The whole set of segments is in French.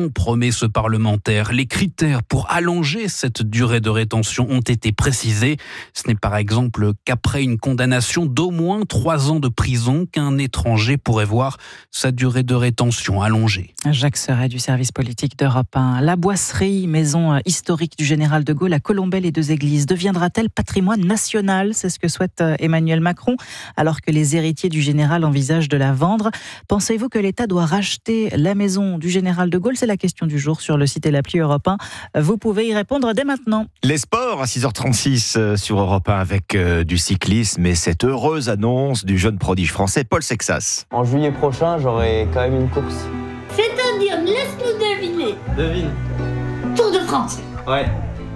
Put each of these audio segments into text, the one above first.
rétention, promet ce parlementaire. Les critères pour allonger cette durée de rétention ont été précisés. Ce n'est par exemple qu'après une condamnation d'au moins 3 ans de prison qu'un étranger pourrait voir sa durée de rétention allongée. Jacques Serret du service politique d'Europe 1. La Boisserie, maison historique du général de Gaulle à Colombey les Deux Églises, deviendra-t-elle patrimoine national ? C'est ce que souhaite Emmanuel Macron, alors que les héritiers du général envisagent de la vendre. Pensez-vous que l'État doit racheter la maison du général de Gaulle ? C'est la question du jour sur le site et l'appli Europe 1. Vous pouvez y répondre dès maintenant. Les sports à 6h36 sur Europe 1 avec du cyclisme et cette heureuse annonce du jeune prodige français Paul Sexas. En juillet prochain, j'aurai quand même une course. C'est-à-dire, laisse-nous deviner. Devine. Tour de France. Ouais.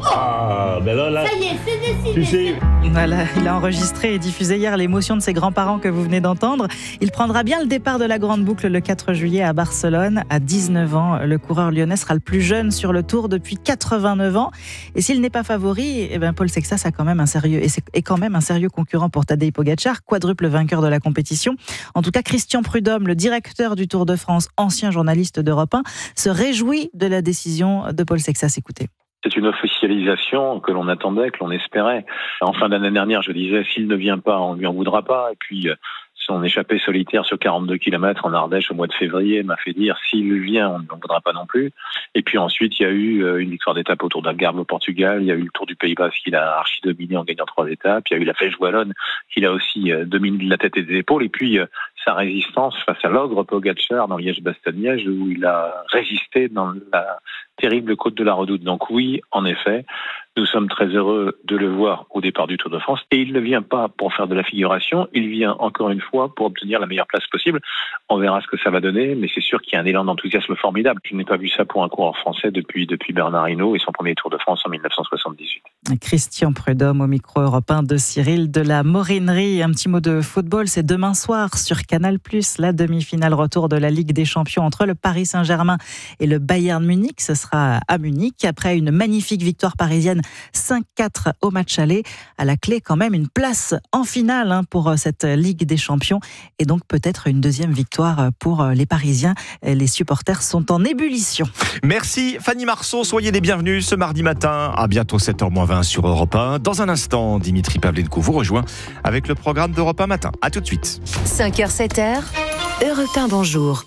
Ça y est, c'est décidé. Voilà, il a enregistré et diffusé hier l'émotion de ses grands-parents que vous venez d'entendre. Il prendra bien le départ de la Grande Boucle le 4 juillet à Barcelone. À 19 ans, le coureur lyonnais sera le plus jeune sur le Tour depuis 89 ans. Et s'il n'est pas favori, Paul Sexas est quand même un sérieux concurrent pour Tadej Pogačar, quadruple vainqueur de la compétition. En tout cas, Christian Prudhomme, le directeur du Tour de France, ancien journaliste d'Europe 1, se réjouit de la décision de Paul Sexas. Écoutez. C'est une officialisation que l'on attendait, que l'on espérait. En fin d'année dernière, je disais, s'il ne vient pas, on ne lui en voudra pas. Et puis, son échappée solitaire sur 42 km en Ardèche au mois de février m'a fait dire, s'il vient, on ne l'en voudra pas non plus. Et puis ensuite, il y a eu une victoire d'étape autour d'Algarve au Portugal. Il y a eu le Tour du Pays Basque qu'il a archi-dominé en gagnant 3 étapes. Il y a eu la Flèche Wallonne qu'il a aussi dominé de la tête et des épaules. Et puis, sa résistance face à l'ogre Pogačar dans Liège-Bastogne-Liège où il a résisté dans la terrible côte de la Redoute. Donc oui, en effet, nous sommes très heureux de le voir au départ du Tour de France. Et il ne vient pas pour faire de la figuration, il vient encore une fois pour obtenir la meilleure place possible. On verra ce que ça va donner, mais c'est sûr qu'il y a un élan d'enthousiasme formidable. Je n'ai pas vu ça pour un coureur français depuis Bernard Hinault et son premier Tour de France en 1978. Christian Prudhomme au micro européen de Cyril de la Morinerie. Un petit mot de football, c'est demain soir sur Canal+, la demi-finale retour de la Ligue des Champions entre le Paris Saint-Germain et le Bayern Munich. Ce sera à Munich. Après une magnifique victoire parisienne 5-4 au match aller. À la clé, quand même, une place en finale pour cette Ligue des Champions. Et donc, peut-être une deuxième victoire pour les Parisiens. Les supporters sont en ébullition. Merci Fanny Marceau, soyez les bienvenus ce mardi matin. À bientôt 7h20 sur Europe 1. Dans un instant, Dimitri Pavlenko vous rejoint avec le programme d'Europe 1 Matin. À tout de suite. 5h, 7h, Europe 1 Bonjour.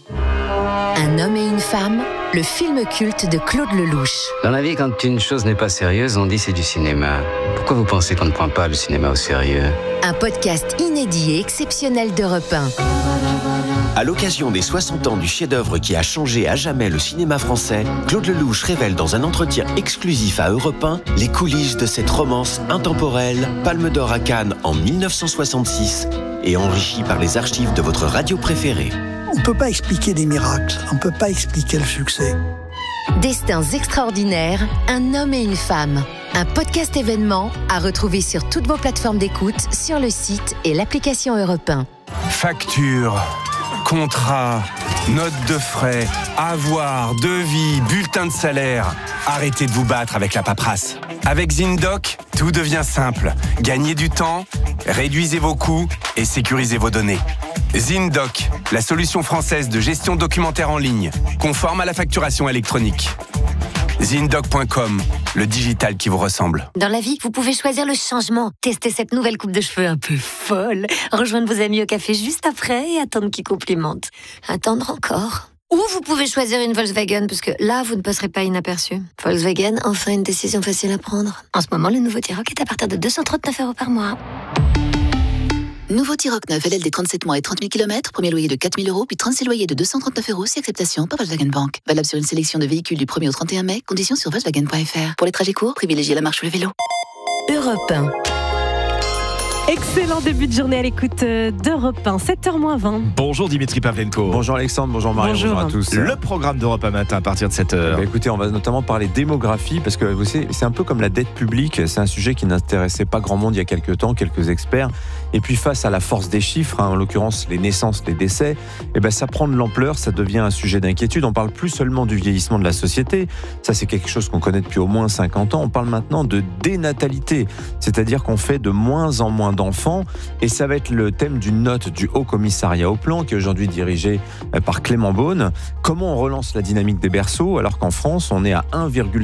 Un homme et une femme, le film culte de Claude Lelouch. Dans la vie, quand une chose n'est pas sérieuse, on dit c'est du cinéma. Pourquoi vous pensez qu'on ne prend pas le cinéma au sérieux ? Un podcast inédit et exceptionnel d'Europe 1. À l'occasion des 60 ans du chef-d'œuvre qui a changé à jamais le cinéma français, Claude Lelouch révèle dans un entretien exclusif à Europe 1 les coulisses de cette romance intemporelle, Palme d'Or à Cannes en 1966 et enrichie par les archives de votre radio préférée. On ne peut pas expliquer des miracles, on ne peut pas expliquer le succès. Destins extraordinaires, un homme et une femme. Un podcast événement à retrouver sur toutes vos plateformes d'écoute, sur le site et l'application Europe 1. Facture, contrat, note de frais, avoir, devis, bulletin de salaire. Arrêtez de vous battre avec la paperasse. Avec ZinDoc, tout devient simple. Gagnez du temps, réduisez vos coûts et sécurisez vos données. ZinDoc, la solution française de gestion documentaire en ligne, conforme à la facturation électronique. ZinDoc.com, le digital qui vous ressemble. Dans la vie, vous pouvez choisir le changement. Tester cette nouvelle coupe de cheveux un peu folle. Rejoindre vos amis au café juste après et attendre qu'ils complimentent. Attendre encore. Ou vous pouvez choisir une Volkswagen, parce que là, vous ne passerez pas inaperçu. Volkswagen, enfin une décision facile à prendre. En ce moment, le nouveau T-Roc est à partir de 239 € par mois. Nouveau T-Roc 9 LLD 37 mois et 30 000 km, premier loyer de 4 000 €, puis 36 loyers de 239 € si acceptation par Volkswagen Bank. Valable sur une sélection de véhicules du 1er au 31 mai, conditions sur Volkswagen.fr. Pour les trajets courts, privilégiez la marche ou le vélo. Europe 1. Excellent début de journée à l'écoute d'Europe 1, 7h20. Bonjour Dimitri Pavlenko. Bonjour Alexandre, bonjour Marie, bonjour à tous. Le programme d'Europe 1 Matin à partir de 7h. Écoutez, on va notamment parler démographie, parce que vous savez, c'est un peu comme la dette publique, c'est un sujet qui n'intéressait pas grand monde il y a quelques temps, quelques experts. Et puis face à la force des chiffres, en l'occurrence les naissances, les décès, ça prend de l'ampleur, ça devient un sujet d'inquiétude. On parle plus seulement du vieillissement de la société, ça c'est quelque chose qu'on connaît depuis au moins 50 ans. On parle maintenant de dénatalité, c'est-à-dire qu'on fait de moins en moins d'enfants, et ça va être le thème d'une note du Haut Commissariat au Plan, qui est aujourd'hui dirigé par Clément Beaune. Comment on relance la dynamique des berceaux alors qu'en France on est à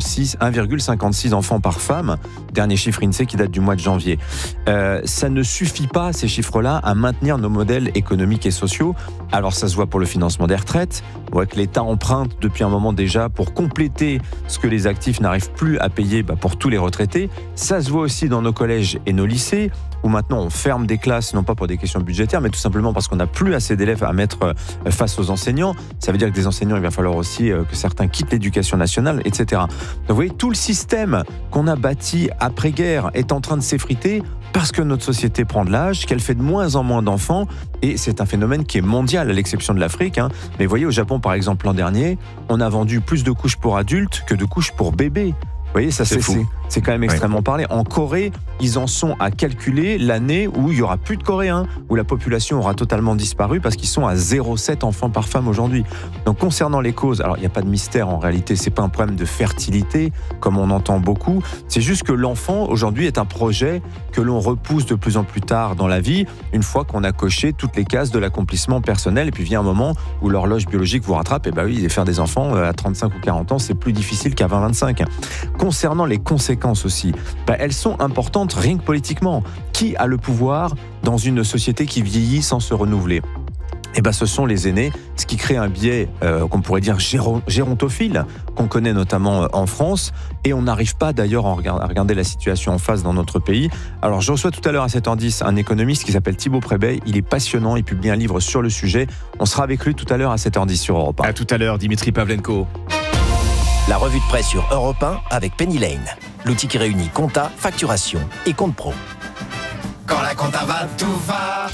1,56 enfants par femme, dernier chiffre INSEE qui date du mois de janvier. Ça ne suffit pas, ces chiffres-là, à maintenir nos modèles économiques et sociaux. Alors ça se voit pour le financement des retraites, on voit que l'État emprunte depuis un moment déjà pour compléter ce que les actifs n'arrivent plus à payer pour tous les retraités. Ça se voit aussi dans nos collèges et nos lycées, où maintenant on ferme des classes, non pas pour des questions budgétaires, mais tout simplement parce qu'on n'a plus assez d'élèves à mettre face aux enseignants. Ça veut dire que des enseignants, il va falloir aussi que certains quittent l'éducation nationale, etc. Donc vous voyez, tout le système qu'on a bâti après-guerre est en train de s'effriter parce que notre société prend de l'âge, qu'elle fait de moins en moins d'enfants, et c'est un phénomène qui est mondial, à l'exception de l'Afrique. Mais vous voyez, au Japon, par exemple, l'an dernier, on a vendu plus de couches pour adultes que de couches pour bébés. Vous voyez, ça c'est fou. C'est quand même extrêmement parlé. En Corée, ils en sont à calculer l'année où il n'y aura plus de Coréens, où la population aura totalement disparu parce qu'ils sont à 0,7 enfants par femme aujourd'hui. Donc concernant les causes, alors il n'y a pas de mystère en réalité, c'est pas un problème de fertilité comme on entend beaucoup, c'est juste que l'enfant aujourd'hui est un projet que l'on repousse de plus en plus tard dans la vie, une fois qu'on a coché toutes les cases de l'accomplissement personnel, et puis vient un moment où l'horloge biologique vous rattrape, et oui, faire des enfants à 35 ou 40 ans, c'est plus difficile qu'à 20-25. Concernant les conséquences aussi, elles sont importantes rien que politiquement. Qui a le pouvoir dans une société qui vieillit sans se renouveler ? Ce sont les aînés, ce qui crée un biais qu'on pourrait dire gérontophile, qu'on connaît notamment en France, et on n'arrive pas d'ailleurs à regarder la situation en face dans notre pays. Alors je reçois tout à l'heure à 7h10 un économiste qui s'appelle Thibaut Prébey, il est passionnant, il publie un livre sur le sujet. On sera avec lui tout à l'heure à 7h10 sur Europe 1. À tout à l'heure, Dimitri Pavlenko. La revue de presse sur Europe 1 avec Penny Lane, l'outil qui réunit compta, facturation et compte pro. Quand la compta va, tout va.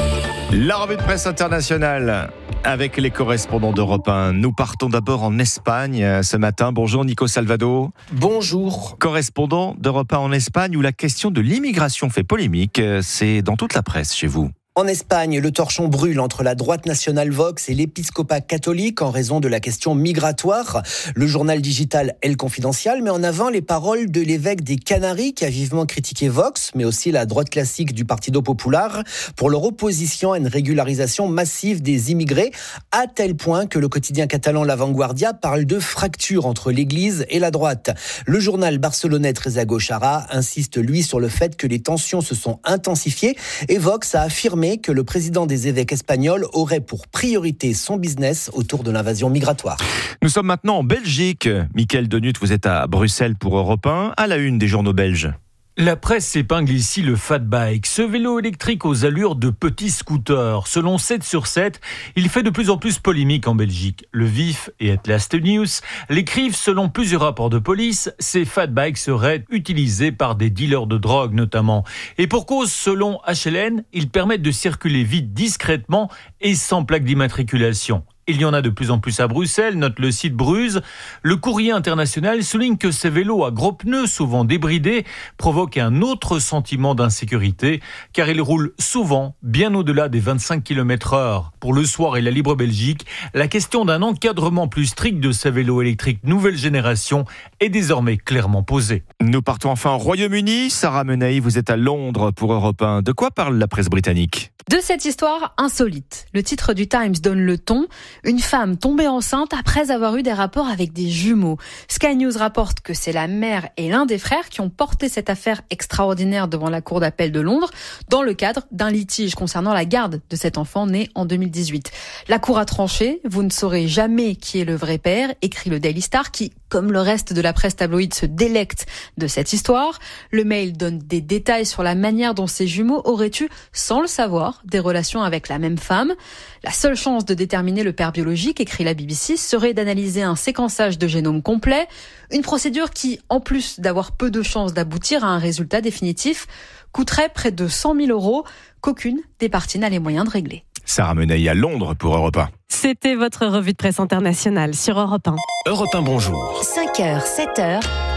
La revue de presse internationale avec les correspondants d'Europe 1. Nous partons d'abord en Espagne ce matin. Bonjour Nico Salvado. Bonjour. Correspondant d'Europe 1 en Espagne où la question de l'immigration fait polémique. C'est dans toute la presse chez vous. En Espagne, le torchon brûle entre la droite nationale Vox et l'épiscopat catholique en raison de la question migratoire. Le journal digital El Confidencial met en avant les paroles de l'évêque des Canaries qui a vivement critiqué Vox, mais aussi la droite classique du Partido Popular pour leur opposition à une régularisation massive des immigrés, à tel point que le quotidien catalan La Vanguardia parle de fracture entre l'église et la droite. Le journal barcelonais Trezeguet Xara insiste lui sur le fait que les tensions se sont intensifiées et Vox a affirmé que le président des évêques espagnols aurait pour priorité son business autour de l'invasion migratoire. Nous sommes maintenant en Belgique. Mickaël Denutte, vous êtes à Bruxelles pour Europe 1, à la une des journaux belges. La presse épingle ici le fat bike, ce vélo électrique aux allures de petits scooters. Selon 7 sur 7, il fait de plus en plus polémique en Belgique. Le Vif et Atlas News l'écrivent selon plusieurs rapports de police, ces fat bikes seraient utilisés par des dealers de drogue notamment. Et pour cause, selon HLN, ils permettent de circuler vite, discrètement et sans plaque d'immatriculation. Il y en a de plus en plus à Bruxelles, note le site Bruse. Le Courrier international souligne que ces vélos à gros pneus, souvent débridés, provoquent un autre sentiment d'insécurité, car ils roulent souvent bien au-delà des 25 km/h. Pour Le Soir et la Libre Belgique, la question d'un encadrement plus strict de ces vélos électriques nouvelle génération est désormais clairement posée. Nous partons enfin au Royaume-Uni. Sarah Menei, vous êtes à Londres pour Europe 1. De quoi parle la presse britannique ? De cette histoire insolite. Le titre du Times donne le ton. Une femme tombée enceinte après avoir eu des rapports avec des jumeaux. Sky News rapporte que c'est la mère et l'un des frères qui ont porté cette affaire extraordinaire devant la cour d'appel de Londres dans le cadre d'un litige concernant la garde de cet enfant né en 2018. La cour a tranché. Vous ne saurez jamais qui est le vrai père, écrit le Daily Star qui, comme le reste de la presse tabloïde, se délecte de cette histoire. Le Mail donne des détails sur la manière dont ces jumeaux auraient eu, sans le savoir, des relations avec la même femme. La seule chance de déterminer le père biologique, écrit la BBC, serait d'analyser un séquençage de génome complet. Une procédure qui, en plus d'avoir peu de chances d'aboutir à un résultat définitif, coûterait près de 100 000 € qu'aucune des parties n'a les moyens de régler. Sarah Menei à Londres pour Europe 1. C'était votre revue de presse internationale sur Europe 1. Europe 1, bonjour. 5h, 7h.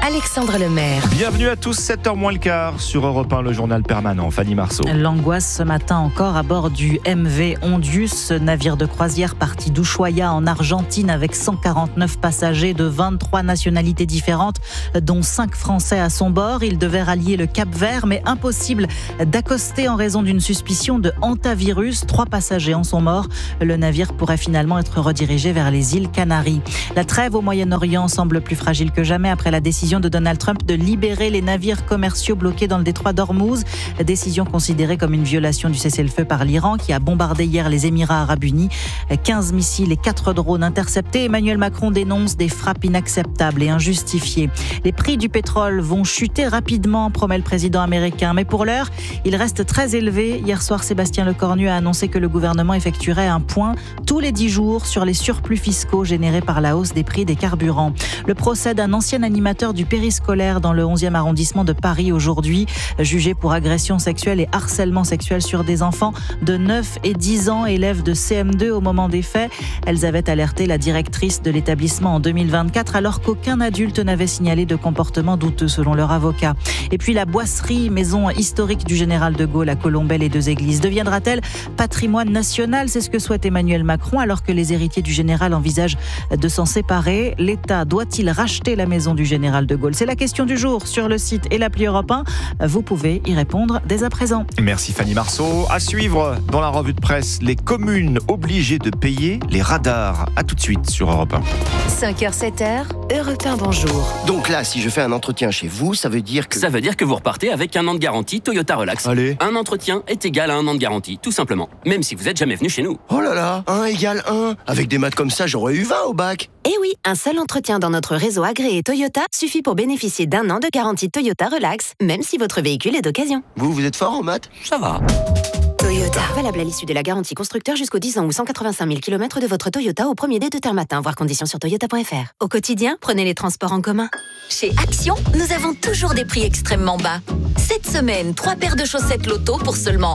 Alexandre Lemaire. Bienvenue à tous, 7h moins le quart sur Europe 1, le journal permanent. Fanny Marceau. L'angoisse ce matin encore à bord du MV Ondius, navire de croisière parti d'Ushuaia en Argentine avec 149 passagers de 23 nationalités différentes, dont 5 Français à son bord. Il devait rallier le Cap-Vert, mais impossible d'accoster en raison d'une suspicion de hantavirus. 3 passagers en sont morts. Le navire pourrait finalement être redirigé vers les îles Canaries. La trêve au Moyen-Orient semble plus fragile que jamais après la décision de Donald Trump de libérer les navires commerciaux bloqués dans le détroit d'Ormuz. Décision considérée comme une violation du cessez-le-feu par l'Iran qui a bombardé hier les Émirats arabes unis. 15 missiles et 4 drones interceptés. Emmanuel Macron dénonce des frappes inacceptables et injustifiées. Les prix du pétrole vont chuter rapidement, promet le président américain. Mais pour l'heure, ils restent très élevés. Hier soir, Sébastien Lecornu a annoncé que le gouvernement effectuerait un point tous les 10 jours sur les surplus fiscaux générés par la hausse des prix des carburants. Le procès d'un ancien animateur du périscolaire dans le 11e arrondissement de Paris aujourd'hui, jugé pour agression sexuelle et harcèlement sexuel sur des enfants de 9 et 10 ans, élèves de CM2 au moment des faits. Elles avaient alerté la directrice de l'établissement en 2024 alors qu'aucun adulte n'avait signalé de comportement douteux selon leur avocat. Et puis la Boisserie, maison historique du général de Gaulle à Colombelles et 2 églises, deviendra-t-elle patrimoine national? C'est ce que souhaite Emmanuel Macron alors que les héritiers du général envisagent de s'en séparer. L'État doit-il racheter la maison du général de Gaulle? C'est la question du jour sur le site et l'appli Europe 1. Vous pouvez y répondre dès à présent. Merci Fanny Marceau. À suivre dans la revue de presse, les communes obligées de payer les radars. À tout de suite sur Europe 1. 5h, 7h, Europe 1, bonjour. Donc là, si je fais un entretien chez vous, ça veut dire que... Ça veut dire que vous repartez avec 1 an de garantie Toyota Relax. Allez. Un entretien est égal à 1 an de garantie, tout simplement. Même si vous n'êtes jamais venu chez nous. Oh là là, 1 égale 1. Avec des maths comme ça, j'aurais eu 20 au bac. Eh oui, un seul entretien dans notre réseau agréé Toyota suffit pour bénéficier d'1 an de garantie Toyota Relax, même si votre véhicule est d'occasion. Vous êtes fort en maths? Ça va. Toyota. Valable à l'issue de la garantie constructeur jusqu'au 10 ans ou 185 000 km de votre Toyota au premier dé de terre matin. Voir conditions sur toyota.fr. Au quotidien, prenez les transports en commun. Chez Action, nous avons toujours des prix extrêmement bas. Cette semaine, 3 paires de chaussettes Lotto pour seulement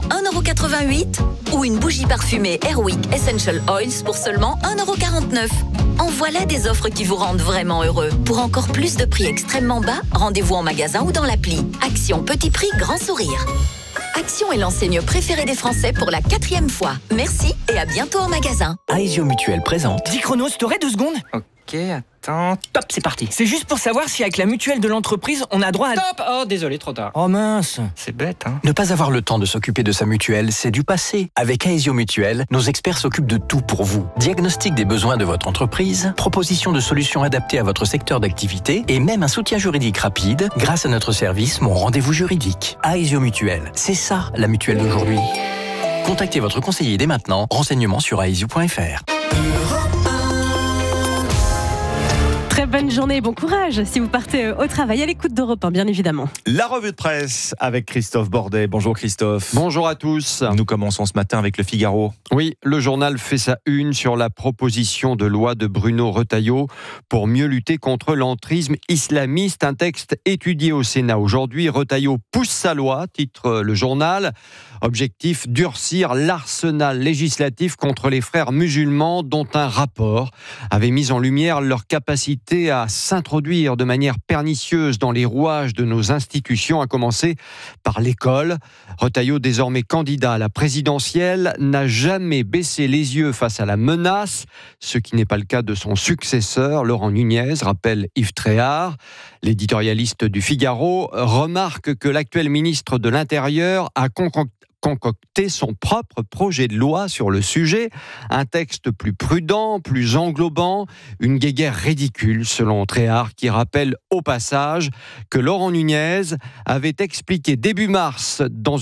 1,88 € ou une bougie parfumée Airwick Essential Oils pour seulement 1,49 €. En voilà des offres qui vous rendent vraiment heureux. Pour encore plus de prix extrêmement bas, rendez-vous en magasin ou dans l'appli. Action, petit prix, grand sourire. Action est l'enseigne préférée des Français pour la 4e fois. Merci et à bientôt en magasin. Aesio Mutuelle présente. 10 chronos, t'aurais 2 secondes? Ok, attends. Top, c'est parti. C'est juste pour savoir si avec la mutuelle de l'entreprise, on a droit à... Stop! Oh, désolé, trop tard. Oh mince, c'est bête, hein. Ne pas avoir le temps de s'occuper de sa mutuelle, c'est du passé. Avec Aesio Mutuelle, nos experts s'occupent de tout pour vous. Diagnostic des besoins de votre entreprise, proposition de solutions adaptées à votre secteur d'activité et même un soutien juridique rapide grâce à notre service Mon Rendez-vous Juridique. Aesio Mutuelle, c'est ça la mutuelle d'aujourd'hui. Contactez votre conseiller dès maintenant. Renseignements sur aesio.fr. Très bonne journée et bon courage si vous partez au travail à l'écoute d'Europe 1, bien évidemment. La revue de presse avec Christophe Bordet. Bonjour Christophe. Bonjour à tous. Nous commençons ce matin avec Le Figaro. Oui, le journal fait sa une sur la proposition de loi de Bruno Retailleau pour mieux lutter contre l'entrisme islamiste. Un texte étudié au Sénat aujourd'hui. Retailleau pousse sa loi, titre le journal. Objectif, durcir l'arsenal législatif contre les frères musulmans dont un rapport avait mis en lumière leur capacité à s'introduire de manière pernicieuse dans les rouages de nos institutions, à commencer par l'école. Retailleau, désormais candidat à la présidentielle, n'a jamais baissé les yeux face à la menace, ce qui n'est pas le cas de son successeur, Laurent Nunez, rappelle Yves Tréhard. L'éditorialiste du Figaro remarque que l'actuel ministre de l'Intérieur a concocté son propre projet de loi sur le sujet, un texte plus prudent, plus englobant, une guéguerre ridicule selon Tréhard, qui rappelle au passage que Laurent Nunez avait expliqué début mars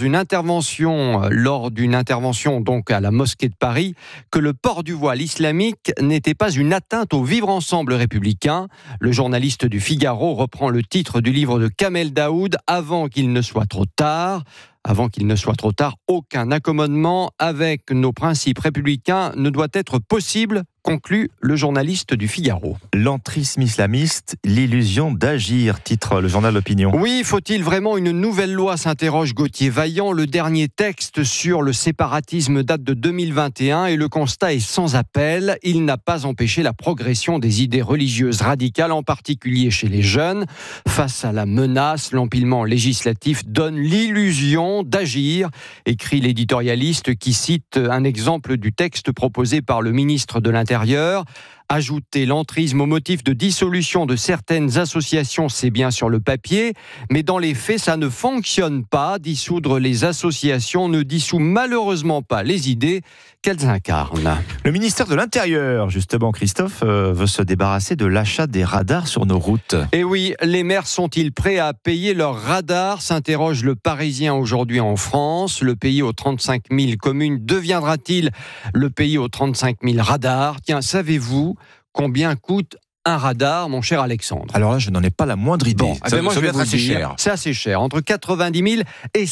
lors d'une intervention donc à la mosquée de Paris, que le port du voile islamique n'était pas une atteinte au vivre ensemble républicain. Le journaliste du Figaro reprend le titre du livre de Kamel Daoud, Avant qu'il ne soit trop tard. Avant qu'il ne soit trop tard, aucun accommodement avec nos principes républicains ne doit être possible conclut le journaliste du Figaro. L'entrisme islamiste, l'illusion d'agir, titre le journal L'Opinion. Oui, faut-il vraiment une nouvelle loi, s'interroge Gauthier Vaillant. Le dernier texte sur le séparatisme date de 2021 et le constat est sans appel. Il n'a pas empêché la progression des idées religieuses radicales, en particulier chez les jeunes. Face à la menace, l'empilement législatif donne l'illusion d'agir, écrit l'éditorialiste qui cite un exemple du texte proposé par le ministre de l'Intérieur. Ajouter l'entrisme au motif de dissolution de certaines associations, c'est bien sur le papier, mais dans les faits, ça ne fonctionne pas. Dissoudre les associations ne dissout malheureusement pas les idées qu'elles incarnent. Le ministère de l'Intérieur, justement, Christophe, veut se débarrasser de l'achat des radars sur nos routes. Et oui, les maires sont-ils prêts à payer leurs radars, s'interroge le Parisien aujourd'hui en France. Le pays aux 35 000 communes deviendra-t-il le pays aux 35 000 radars ? Tiens, savez-vous combien coûte un radar, mon cher Alexandre? Alors là, je n'en ai pas la moindre idée. Bon, ça doit être assez cher. C'est assez cher. Entre 90 000 et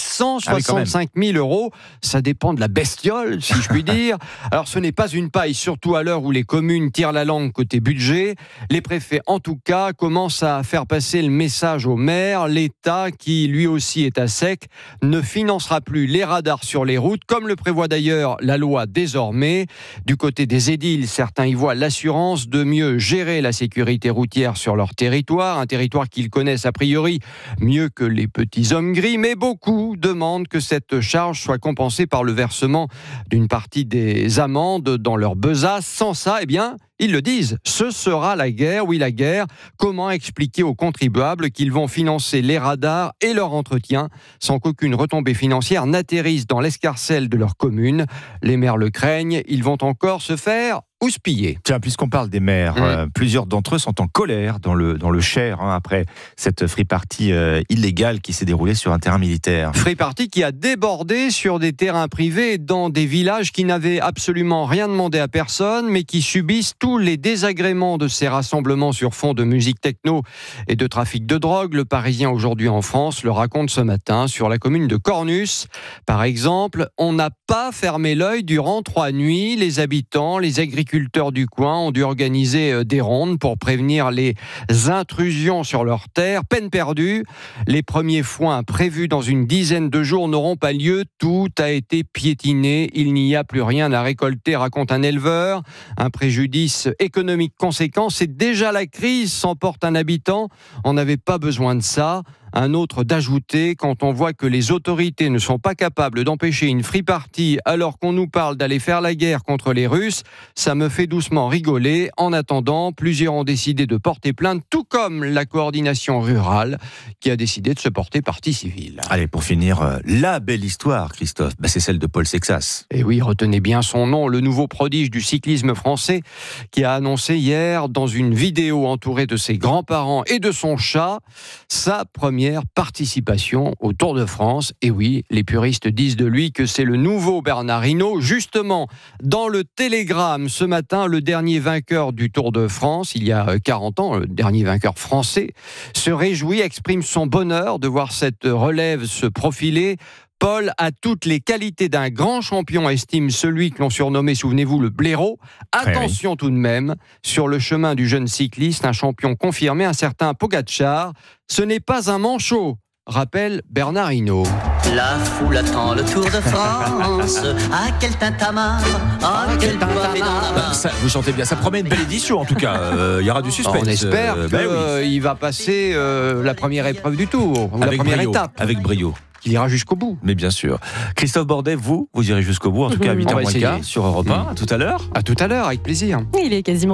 165 000 euros. Ça dépend de la bestiole, si je puis dire. Alors, ce n'est pas une paille, surtout à l'heure où les communes tirent la langue côté budget. Les préfets, en tout cas, commencent à faire passer le message aux maires. L'État, qui lui aussi est à sec, ne financera plus les radars sur les routes, comme le prévoit d'ailleurs la loi désormais. Du côté des édiles, certains y voient l'assurance de mieux gérer la sécurité routière sur leur territoire, un territoire qu'ils connaissent a priori mieux que les petits hommes gris, mais beaucoup demandent que cette charge soit compensée par le versement d'une partie des amendes dans leur besace. Sans ça, eh bien, ils le disent, ce sera la guerre. Oui, la guerre. Comment expliquer aux contribuables qu'ils vont financer les radars et leur entretien sans qu'aucune retombée financière n'atterrisse dans l'escarcelle de leur commune? Les maires le craignent, ils vont encore se faire houspiller. Tiens, puisqu'on parle des maires, plusieurs d'entre eux sont en colère dans le Cher, après cette free party illégale qui s'est déroulée sur un terrain militaire. Free party qui a débordé sur des terrains privés dans des villages qui n'avaient absolument rien demandé à personne, mais qui subissent tous les désagréments de ces rassemblements sur fond de musique techno et de trafic de drogue. Le Parisien aujourd'hui en France le raconte ce matin sur la commune de Cornus. Par exemple, on n'a pas fermé l'œil durant 3 nuits. Les habitants, les agriculteurs du coin ont dû organiser des rondes pour prévenir les intrusions sur leurs terres. Peine perdue. Les premiers foins prévus dans une dizaine de jours n'auront pas lieu. Tout a été piétiné. Il n'y a plus rien à récolter, raconte un éleveur. Un préjudice économique conséquent. C'est déjà la crise, s'emporte un habitant. On n'avait pas besoin de ça. Un autre d'ajouter, quand on voit que les autorités ne sont pas capables d'empêcher une free party alors qu'on nous parle d'aller faire la guerre contre les Russes, ça me fait doucement rigoler. En attendant, plusieurs ont décidé de porter plainte, tout comme la coordination rurale qui a décidé de se porter partie civile. Allez, pour finir, la belle histoire, Christophe, c'est celle de Paul Sexas. Et oui, retenez bien son nom, le nouveau prodige du cyclisme français qui a annoncé hier dans une vidéo entourée de ses grands-parents et de son chat, sa première participation au Tour de France. Et oui, les puristes disent de lui que c'est le nouveau Bernard Hinault. Justement, dans le Télégramme, ce matin, le dernier vainqueur du Tour de France, il y a 40 ans, le dernier vainqueur français, se réjouit, exprime son bonheur de voir cette relève se profiler. Paul a toutes les qualités d'un grand champion, estime celui que l'on surnommait, souvenez-vous, le blaireau. Attention tout de même, sur le chemin du jeune cycliste, un champion confirmé, un certain Pogacar. Ce n'est pas un manchot, rappelle Bernard Hinault. La foule attend le Tour de France. Ah, quel tintamarre, ah, quel pavé dans la main. Vous chantez bien, ça promet une belle édition en tout cas. Il y aura du suspense. On espère qu'il va passer la première épreuve du Tour, ou la première étape. Avec brio. Qu'il ira jusqu'au bout. Mais bien sûr. Christophe Bordet, vous irez jusqu'au bout, en tout cas à 8h15 sur Europe 1. À tout à l'heure. À tout à l'heure, avec plaisir. Il est quasiment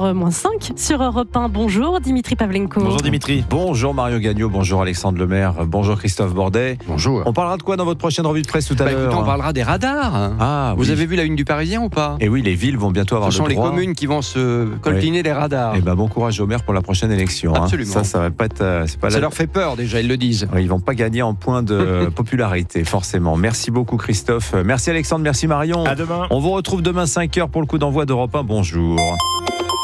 7h-5 sur Europe 1. Bonjour Dimitri Pavlenko. Bonjour Dimitri. Bonjour Mario Gagnon, bonjour Alexandre Lemaire, bonjour Christophe Bordet. Bonjour. On parlera de quoi dans votre prochaine revue de presse tout à l'heure? Écoutez, on parlera des radars. Vous avez vu la une du Parisien ou pas? Et oui, les villes vont bientôt avoir le droit. Ce sont les communes qui vont se coltiner les radars. Et bon courage aux maires pour la prochaine élection. Absolument. Ça va pas être. Ça leur fait peur déjà, ils le disent. Ils vont pas gagner en point de popularité. Forcément. Merci beaucoup Christophe. Merci Alexandre, merci Marion. À demain. On vous retrouve demain 5h pour le coup d'envoi d'Europe 1. Bonjour.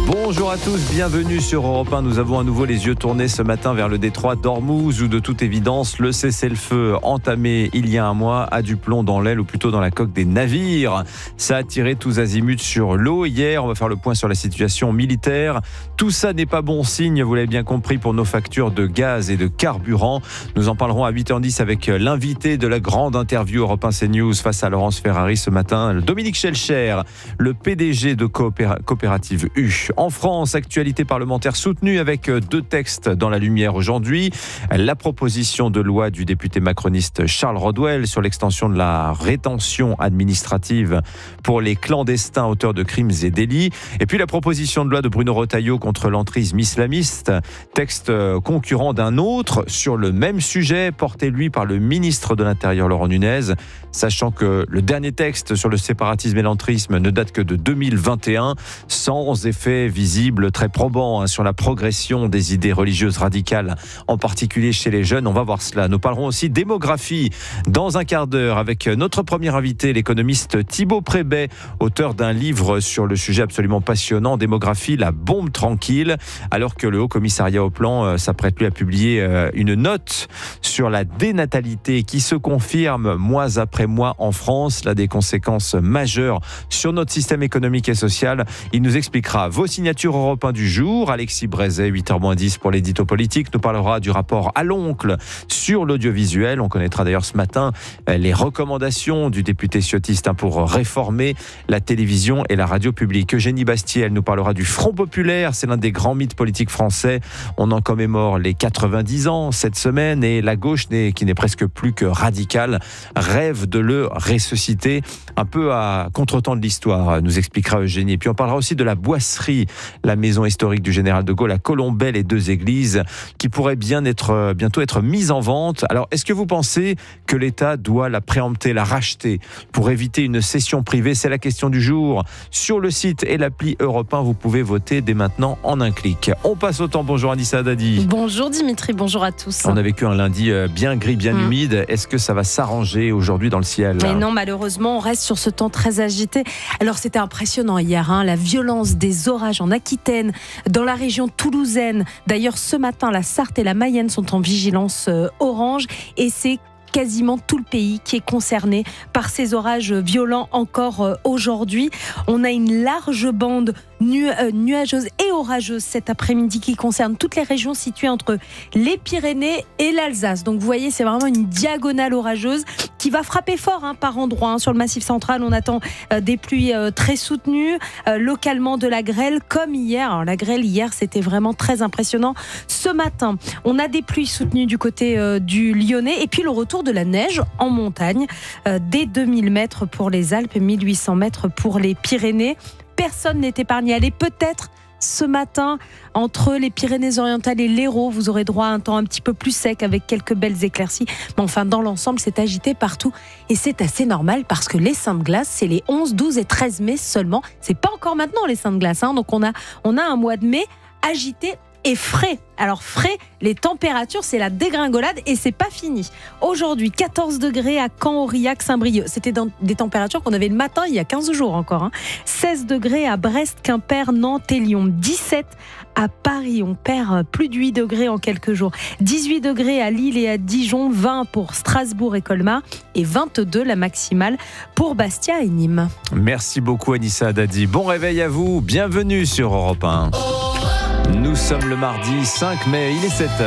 Bonjour à tous, bienvenue sur Europe 1. Nous avons à nouveau les yeux tournés ce matin vers le détroit d'Ormuz où de toute évidence le cessez-le-feu entamé il y a un mois a du plomb dans l'aile ou plutôt dans la coque des navires. Ça a tiré tous azimuts sur l'eau. Hier, on va faire le point sur la situation militaire. Tout ça n'est pas bon signe, vous l'avez bien compris, pour nos factures de gaz et de carburant. Nous en parlerons à 8h10 avec l'invité de la grande interview Europe 1 CNews face à Laurence Ferrari ce matin, Dominique Schelcher, le PDG de Coopérative U. En France, actualité parlementaire soutenue avec 2 textes dans la lumière aujourd'hui. La proposition de loi du député macroniste Charles Rodwell sur l'extension de la rétention administrative pour les clandestins auteurs de crimes et délits. Et puis la proposition de loi de Bruno Retailleau contre l'entrisme islamiste, texte concurrent d'un autre sur le même sujet, porté lui par le ministre de l'Intérieur Laurent Nunez, sachant que le dernier texte sur le séparatisme et l'entrisme ne date que de 2021, sans effet visible très probant sur la progression des idées religieuses radicales, en particulier chez les jeunes. On va voir cela. Nous parlerons aussi démographie dans un quart d'heure avec notre premier invité, l'économiste Thibaut Prébet, auteur d'un livre sur le sujet absolument passionnant, Démographie, la bombe tranquille, alors que le Haut Commissariat au Plan s'apprête lui à publier une note sur la dénatalité qui se confirme mois après mois en France, là des conséquences majeures sur notre système économique et social. Il nous expliquera vos signatures Europe 1 du jour. Alexis Brézet, 8h-10 pour l'édito politique, nous parlera du rapport à l'oncle sur l'audiovisuel. On connaîtra d'ailleurs ce matin les recommandations du député ciotiste pour réformer la télévision et la radio publique. Eugénie Bastier, elle nous parlera du Front Populaire. C'est l'un des grands mythes politiques français. On en commémore les 90 ans cette semaine et la gauche, qui n'est presque plus que radicale, rêve de le ressusciter un peu à contre-temps de l'histoire, nous expliquera Eugénie. Et puis on parlera aussi de la Boisserie, la maison historique du général de Gaulle à Colombey, les 2 églises qui pourraient bientôt être mises en vente. Alors est-ce que vous pensez que l'État doit la préempter, la racheter pour éviter une cession privée? C'est la question du jour. Sur le site et l'appli Europe 1, vous pouvez voter dès maintenant en un clic. On passe au temps. Bonjour Anissa Haddadi. Bonjour Dimitri, bonjour à tous. On a vécu un lundi bien gris, bien humide. Est-ce que ça va s'arranger aujourd'hui dans le ciel? Mais non, malheureusement, on reste sur ce temps très agité. Alors c'était impressionnant hier, la violence des orages en Aquitaine, dans la région toulousaine. D'ailleurs, ce matin, la Sarthe et la Mayenne sont en vigilance orange et c'est quasiment tout le pays qui est concerné par ces orages violents encore aujourd'hui. On a une large bande nuageuse et orageuse cet après-midi qui concerne toutes les régions situées entre les Pyrénées et l'Alsace. Donc vous voyez, c'est vraiment une diagonale orageuse qui va frapper fort par endroits. Sur le Massif central, on attend des pluies très soutenues, localement de la grêle comme hier. Alors la grêle hier, c'était vraiment très impressionnant. Ce matin, on a des pluies soutenues du côté du Lyonnais et puis le retour de la neige en montagne, dès 2000 mètres pour les Alpes, 1800 mètres pour les Pyrénées. Personne n'est épargné. Allez, peut-être ce matin, entre les Pyrénées-Orientales et l'Hérault, vous aurez droit à un temps un petit peu plus sec avec quelques belles éclaircies. Mais enfin, dans l'ensemble, c'est agité partout. Et c'est assez normal parce que les Saintes Glaces, c'est les 11, 12 et 13 mai seulement. C'est pas encore maintenant les Saintes Glaces. Donc on a un mois de mai agité et frais. Alors frais, les températures, c'est la dégringolade et c'est pas fini. Aujourd'hui, 14 degrés à Caen, Aurillac, Saint-Brieuc. C'était dans des températures qu'on avait le matin il y a 15 jours encore. 16 degrés à Brest, Quimper, Nantes et Lyon. 17 à Paris. On perd plus de 8 degrés en quelques jours. 18 degrés à Lille et à Dijon. 20 pour Strasbourg et Colmar. Et 22 la maximale pour Bastia et Nîmes. Merci beaucoup Anissa Haddadi. Bon réveil à vous. Bienvenue sur Europe 1. Nous sommes le mardi 5 mai, il est 7h.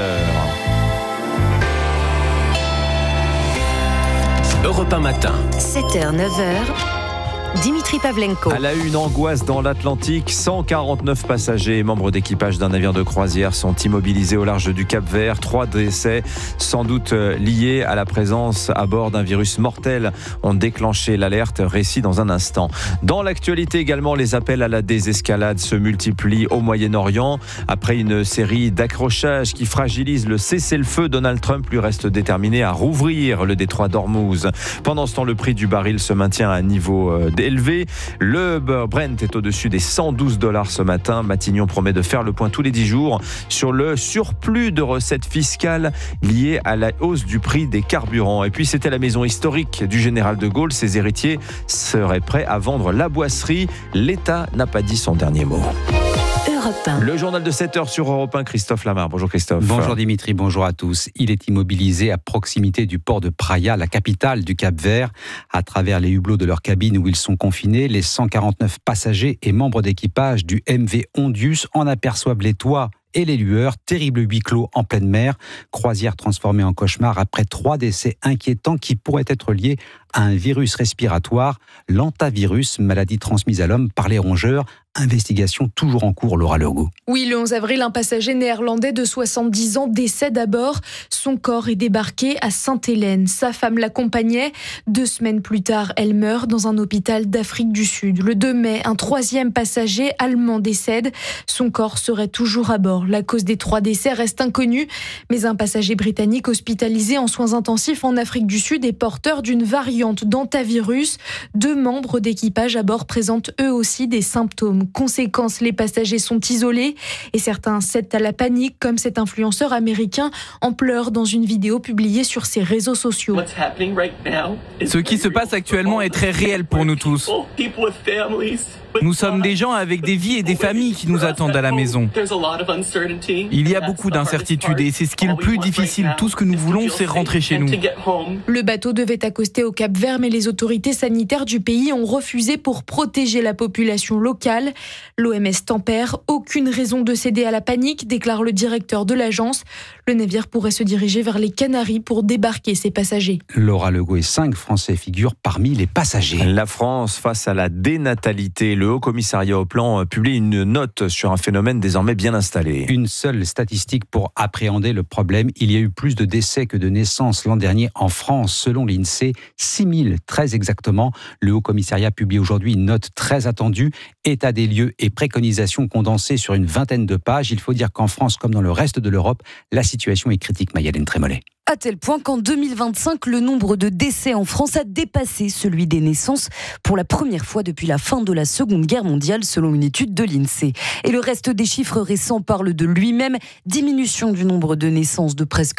Europe 1 matin. 7h, 9h. Dimitri Pavlenko. À la une, angoisse dans l'Atlantique. 149 passagers et membres d'équipage d'un navire de croisière sont immobilisés au large du Cap-Vert. 3 décès, sans doute liés à la présence à bord d'un virus mortel, ont déclenché l'alerte. Récit dans un instant. Dans l'actualité également, les appels à la désescalade se multiplient au Moyen-Orient. Après une série d'accrochages qui fragilisent le cessez-le-feu, Donald Trump lui reste déterminé à rouvrir le détroit d'Ormuz. Pendant ce temps, le prix du baril se maintient à un niveau élevé. Le Brent est au-dessus des $112 ce matin. Matignon promet de faire le point tous les 10 jours sur le surplus de recettes fiscales liées à la hausse du prix des carburants. Et puis c'était la maison historique du général de Gaulle. Ses héritiers seraient prêts à vendre la Boisserie. L'État n'a pas dit son dernier mot. Europe 1. Le journal de 7h sur Europe 1, Christophe Lamar. Bonjour Christophe. Bonjour Dimitri, bonjour à tous. Il est immobilisé à proximité du port de Praia, la capitale du Cap-Vert. À travers les hublots de leur cabine où ils sont confinés, les 149 passagers et membres d'équipage du MV Ondius en aperçoivent les toits et les lueurs. Terrible huis clos en pleine mer. Croisière transformée en cauchemar après 3 décès inquiétants qui pourraient être liés à un virus respiratoire, l'hantavirus, maladie transmise à l'homme par les rongeurs. Investigation toujours en cours, Laura Legault. Oui, le 11 avril, un passager néerlandais de 70 ans décède à bord. Son corps est débarqué à Sainte-Hélène. Sa femme l'accompagnait. 2 semaines plus tard, elle meurt dans un hôpital d'Afrique du Sud. Le 2 mai, un 3e passager allemand décède. Son corps serait toujours à bord. La cause des 3 décès reste inconnue. Mais un passager britannique hospitalisé en soins intensifs en Afrique du Sud est porteur d'une variante d'hantavirus. 2 membres d'équipage à bord présentent eux aussi des symptômes. Conséquence, les passagers sont isolés et certains cèdent à la panique, comme cet influenceur américain en pleurs dans une vidéo publiée sur ses réseaux sociaux. Ce qui se passe actuellement est très réel pour nous tous. Nous sommes des gens avec des vies et des familles qui nous attendent à la maison. Il y a beaucoup d'incertitudes et c'est ce qui est le plus difficile. Tout ce que nous voulons, c'est rentrer chez nous. Le bateau devait accoster au Cap-Vert, mais les autorités sanitaires du pays ont refusé pour protéger la population locale. L'OMS tempère. Aucune raison de céder à la panique, déclare le directeur de l'agence. Le navire pourrait se diriger vers les Canaries pour débarquer ses passagers. Laura Legault et 5 Français figurent parmi les passagers. La France face à la dénatalité. Le Haut Commissariat au Plan publie une note sur un phénomène désormais bien installé. Une seule statistique pour appréhender le problème. Il y a eu plus de décès que de naissances l'an dernier en France, selon l'INSEE. 6000 très exactement. Le Haut Commissariat publie aujourd'hui une note très attendue. État des lieux et préconisations condensées sur une 20aine de pages. Il faut dire qu'en France, comme dans le reste de l'Europe, la situation est critique, Mayalène Trémollet. À tel point qu'en 2025, le nombre de décès en France a dépassé celui des naissances pour la première fois depuis la fin de la Seconde Guerre mondiale, selon une étude de l'INSEE. Et le reste des chiffres récents parle de lui-même. Diminution du nombre de naissances de presque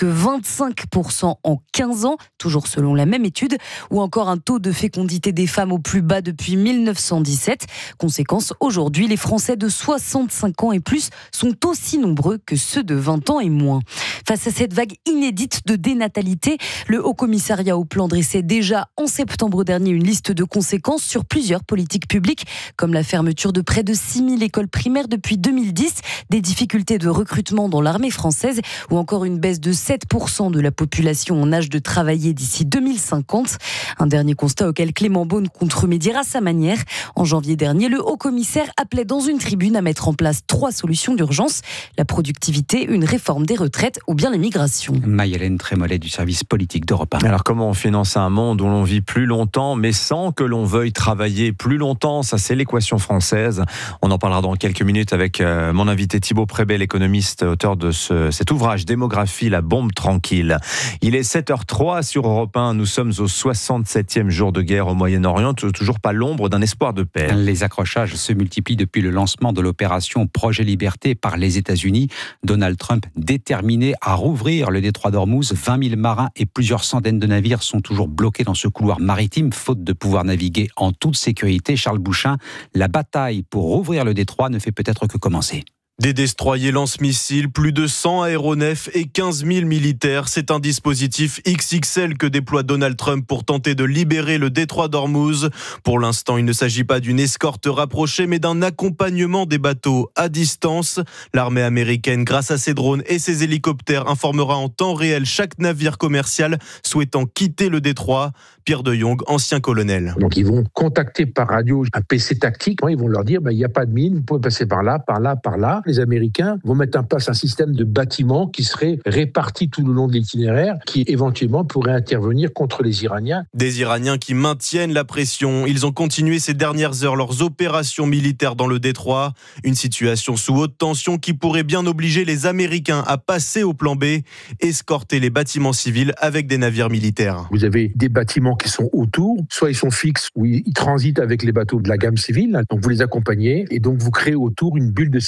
25% en 15 ans, toujours selon la même étude, ou encore un taux de fécondité des femmes au plus bas depuis 1917. Conséquence, aujourd'hui, les Français de 65 ans et plus sont aussi nombreux que ceux de 20 ans et moins. Face à cette vague inédite de dénatalité, le Haut Commissariat au Plan dressait déjà en septembre dernier une liste de conséquences sur plusieurs politiques publiques, comme la fermeture de près de 6000 écoles primaires depuis 2010, des difficultés de recrutement dans l'armée française ou encore une baisse de 7% de la population en âge de travailler d'ici 2050. Un dernier constat auquel Clément Beaune contremédiera à sa manière. En janvier dernier, le Haut Commissaire appelait dans une tribune à mettre en place 3 solutions d'urgence: la productivité, une réforme des retraites ou bien l'immigration. Mayalène Trémollet du service politique d'Europe 1. Alors comment on finance un monde où l'on vit plus longtemps mais sans que l'on veuille travailler plus longtemps? Ça, c'est l'équation française. On en parlera dans quelques minutes avec mon invité Thibaut Prébet, l'économiste, auteur de cet ouvrage Démographie, la bombe tranquille. Il est 7h03 sur Europe 1. Nous sommes au 67e jour de guerre au Moyen-Orient. Toujours pas l'ombre d'un espoir de paix. Les accrochages se multiplient depuis le lancement de l'opération Projet Liberté par les États-Unis. Donald Trump déterminé à rouvrir le détroit d'Ormuz. 20 000 marins et plusieurs centaines de navires sont toujours bloqués dans ce couloir maritime, faute de pouvoir naviguer en toute sécurité. Charles Bouchin, la bataille pour rouvrir le détroit ne fait peut-être que commencer. Des destroyers lance-missiles, plus de 100 aéronefs et 15 000 militaires. C'est un dispositif XXL que déploie Donald Trump pour tenter de libérer le détroit d'Ormuz. Pour l'instant, il ne s'agit pas d'une escorte rapprochée, mais d'un accompagnement des bateaux à distance. L'armée américaine, grâce à ses drones et ses hélicoptères, informera en temps réel chaque navire commercial souhaitant quitter le détroit. Pierre de Jong, ancien colonel. Donc ils vont contacter par radio un PC tactique. Ils vont leur dire il n'y a pas de mine, vous pouvez passer par là, par là, par là. Les Américains vont mettre en place un système de bâtiments qui serait réparti tout le long de l'itinéraire, qui éventuellement pourrait intervenir contre les Iraniens. Des Iraniens qui maintiennent la pression. Ils ont continué ces dernières heures leurs opérations militaires dans le détroit. Une situation sous haute tension qui pourrait bien obliger les Américains à passer au plan B, escorter les bâtiments civils avec des navires militaires. Vous avez des bâtiments qui sont autour, soit ils sont fixes ou ils transitent avec les bateaux de la gamme civile, donc vous les accompagnez et donc vous créez autour une bulle de sécurité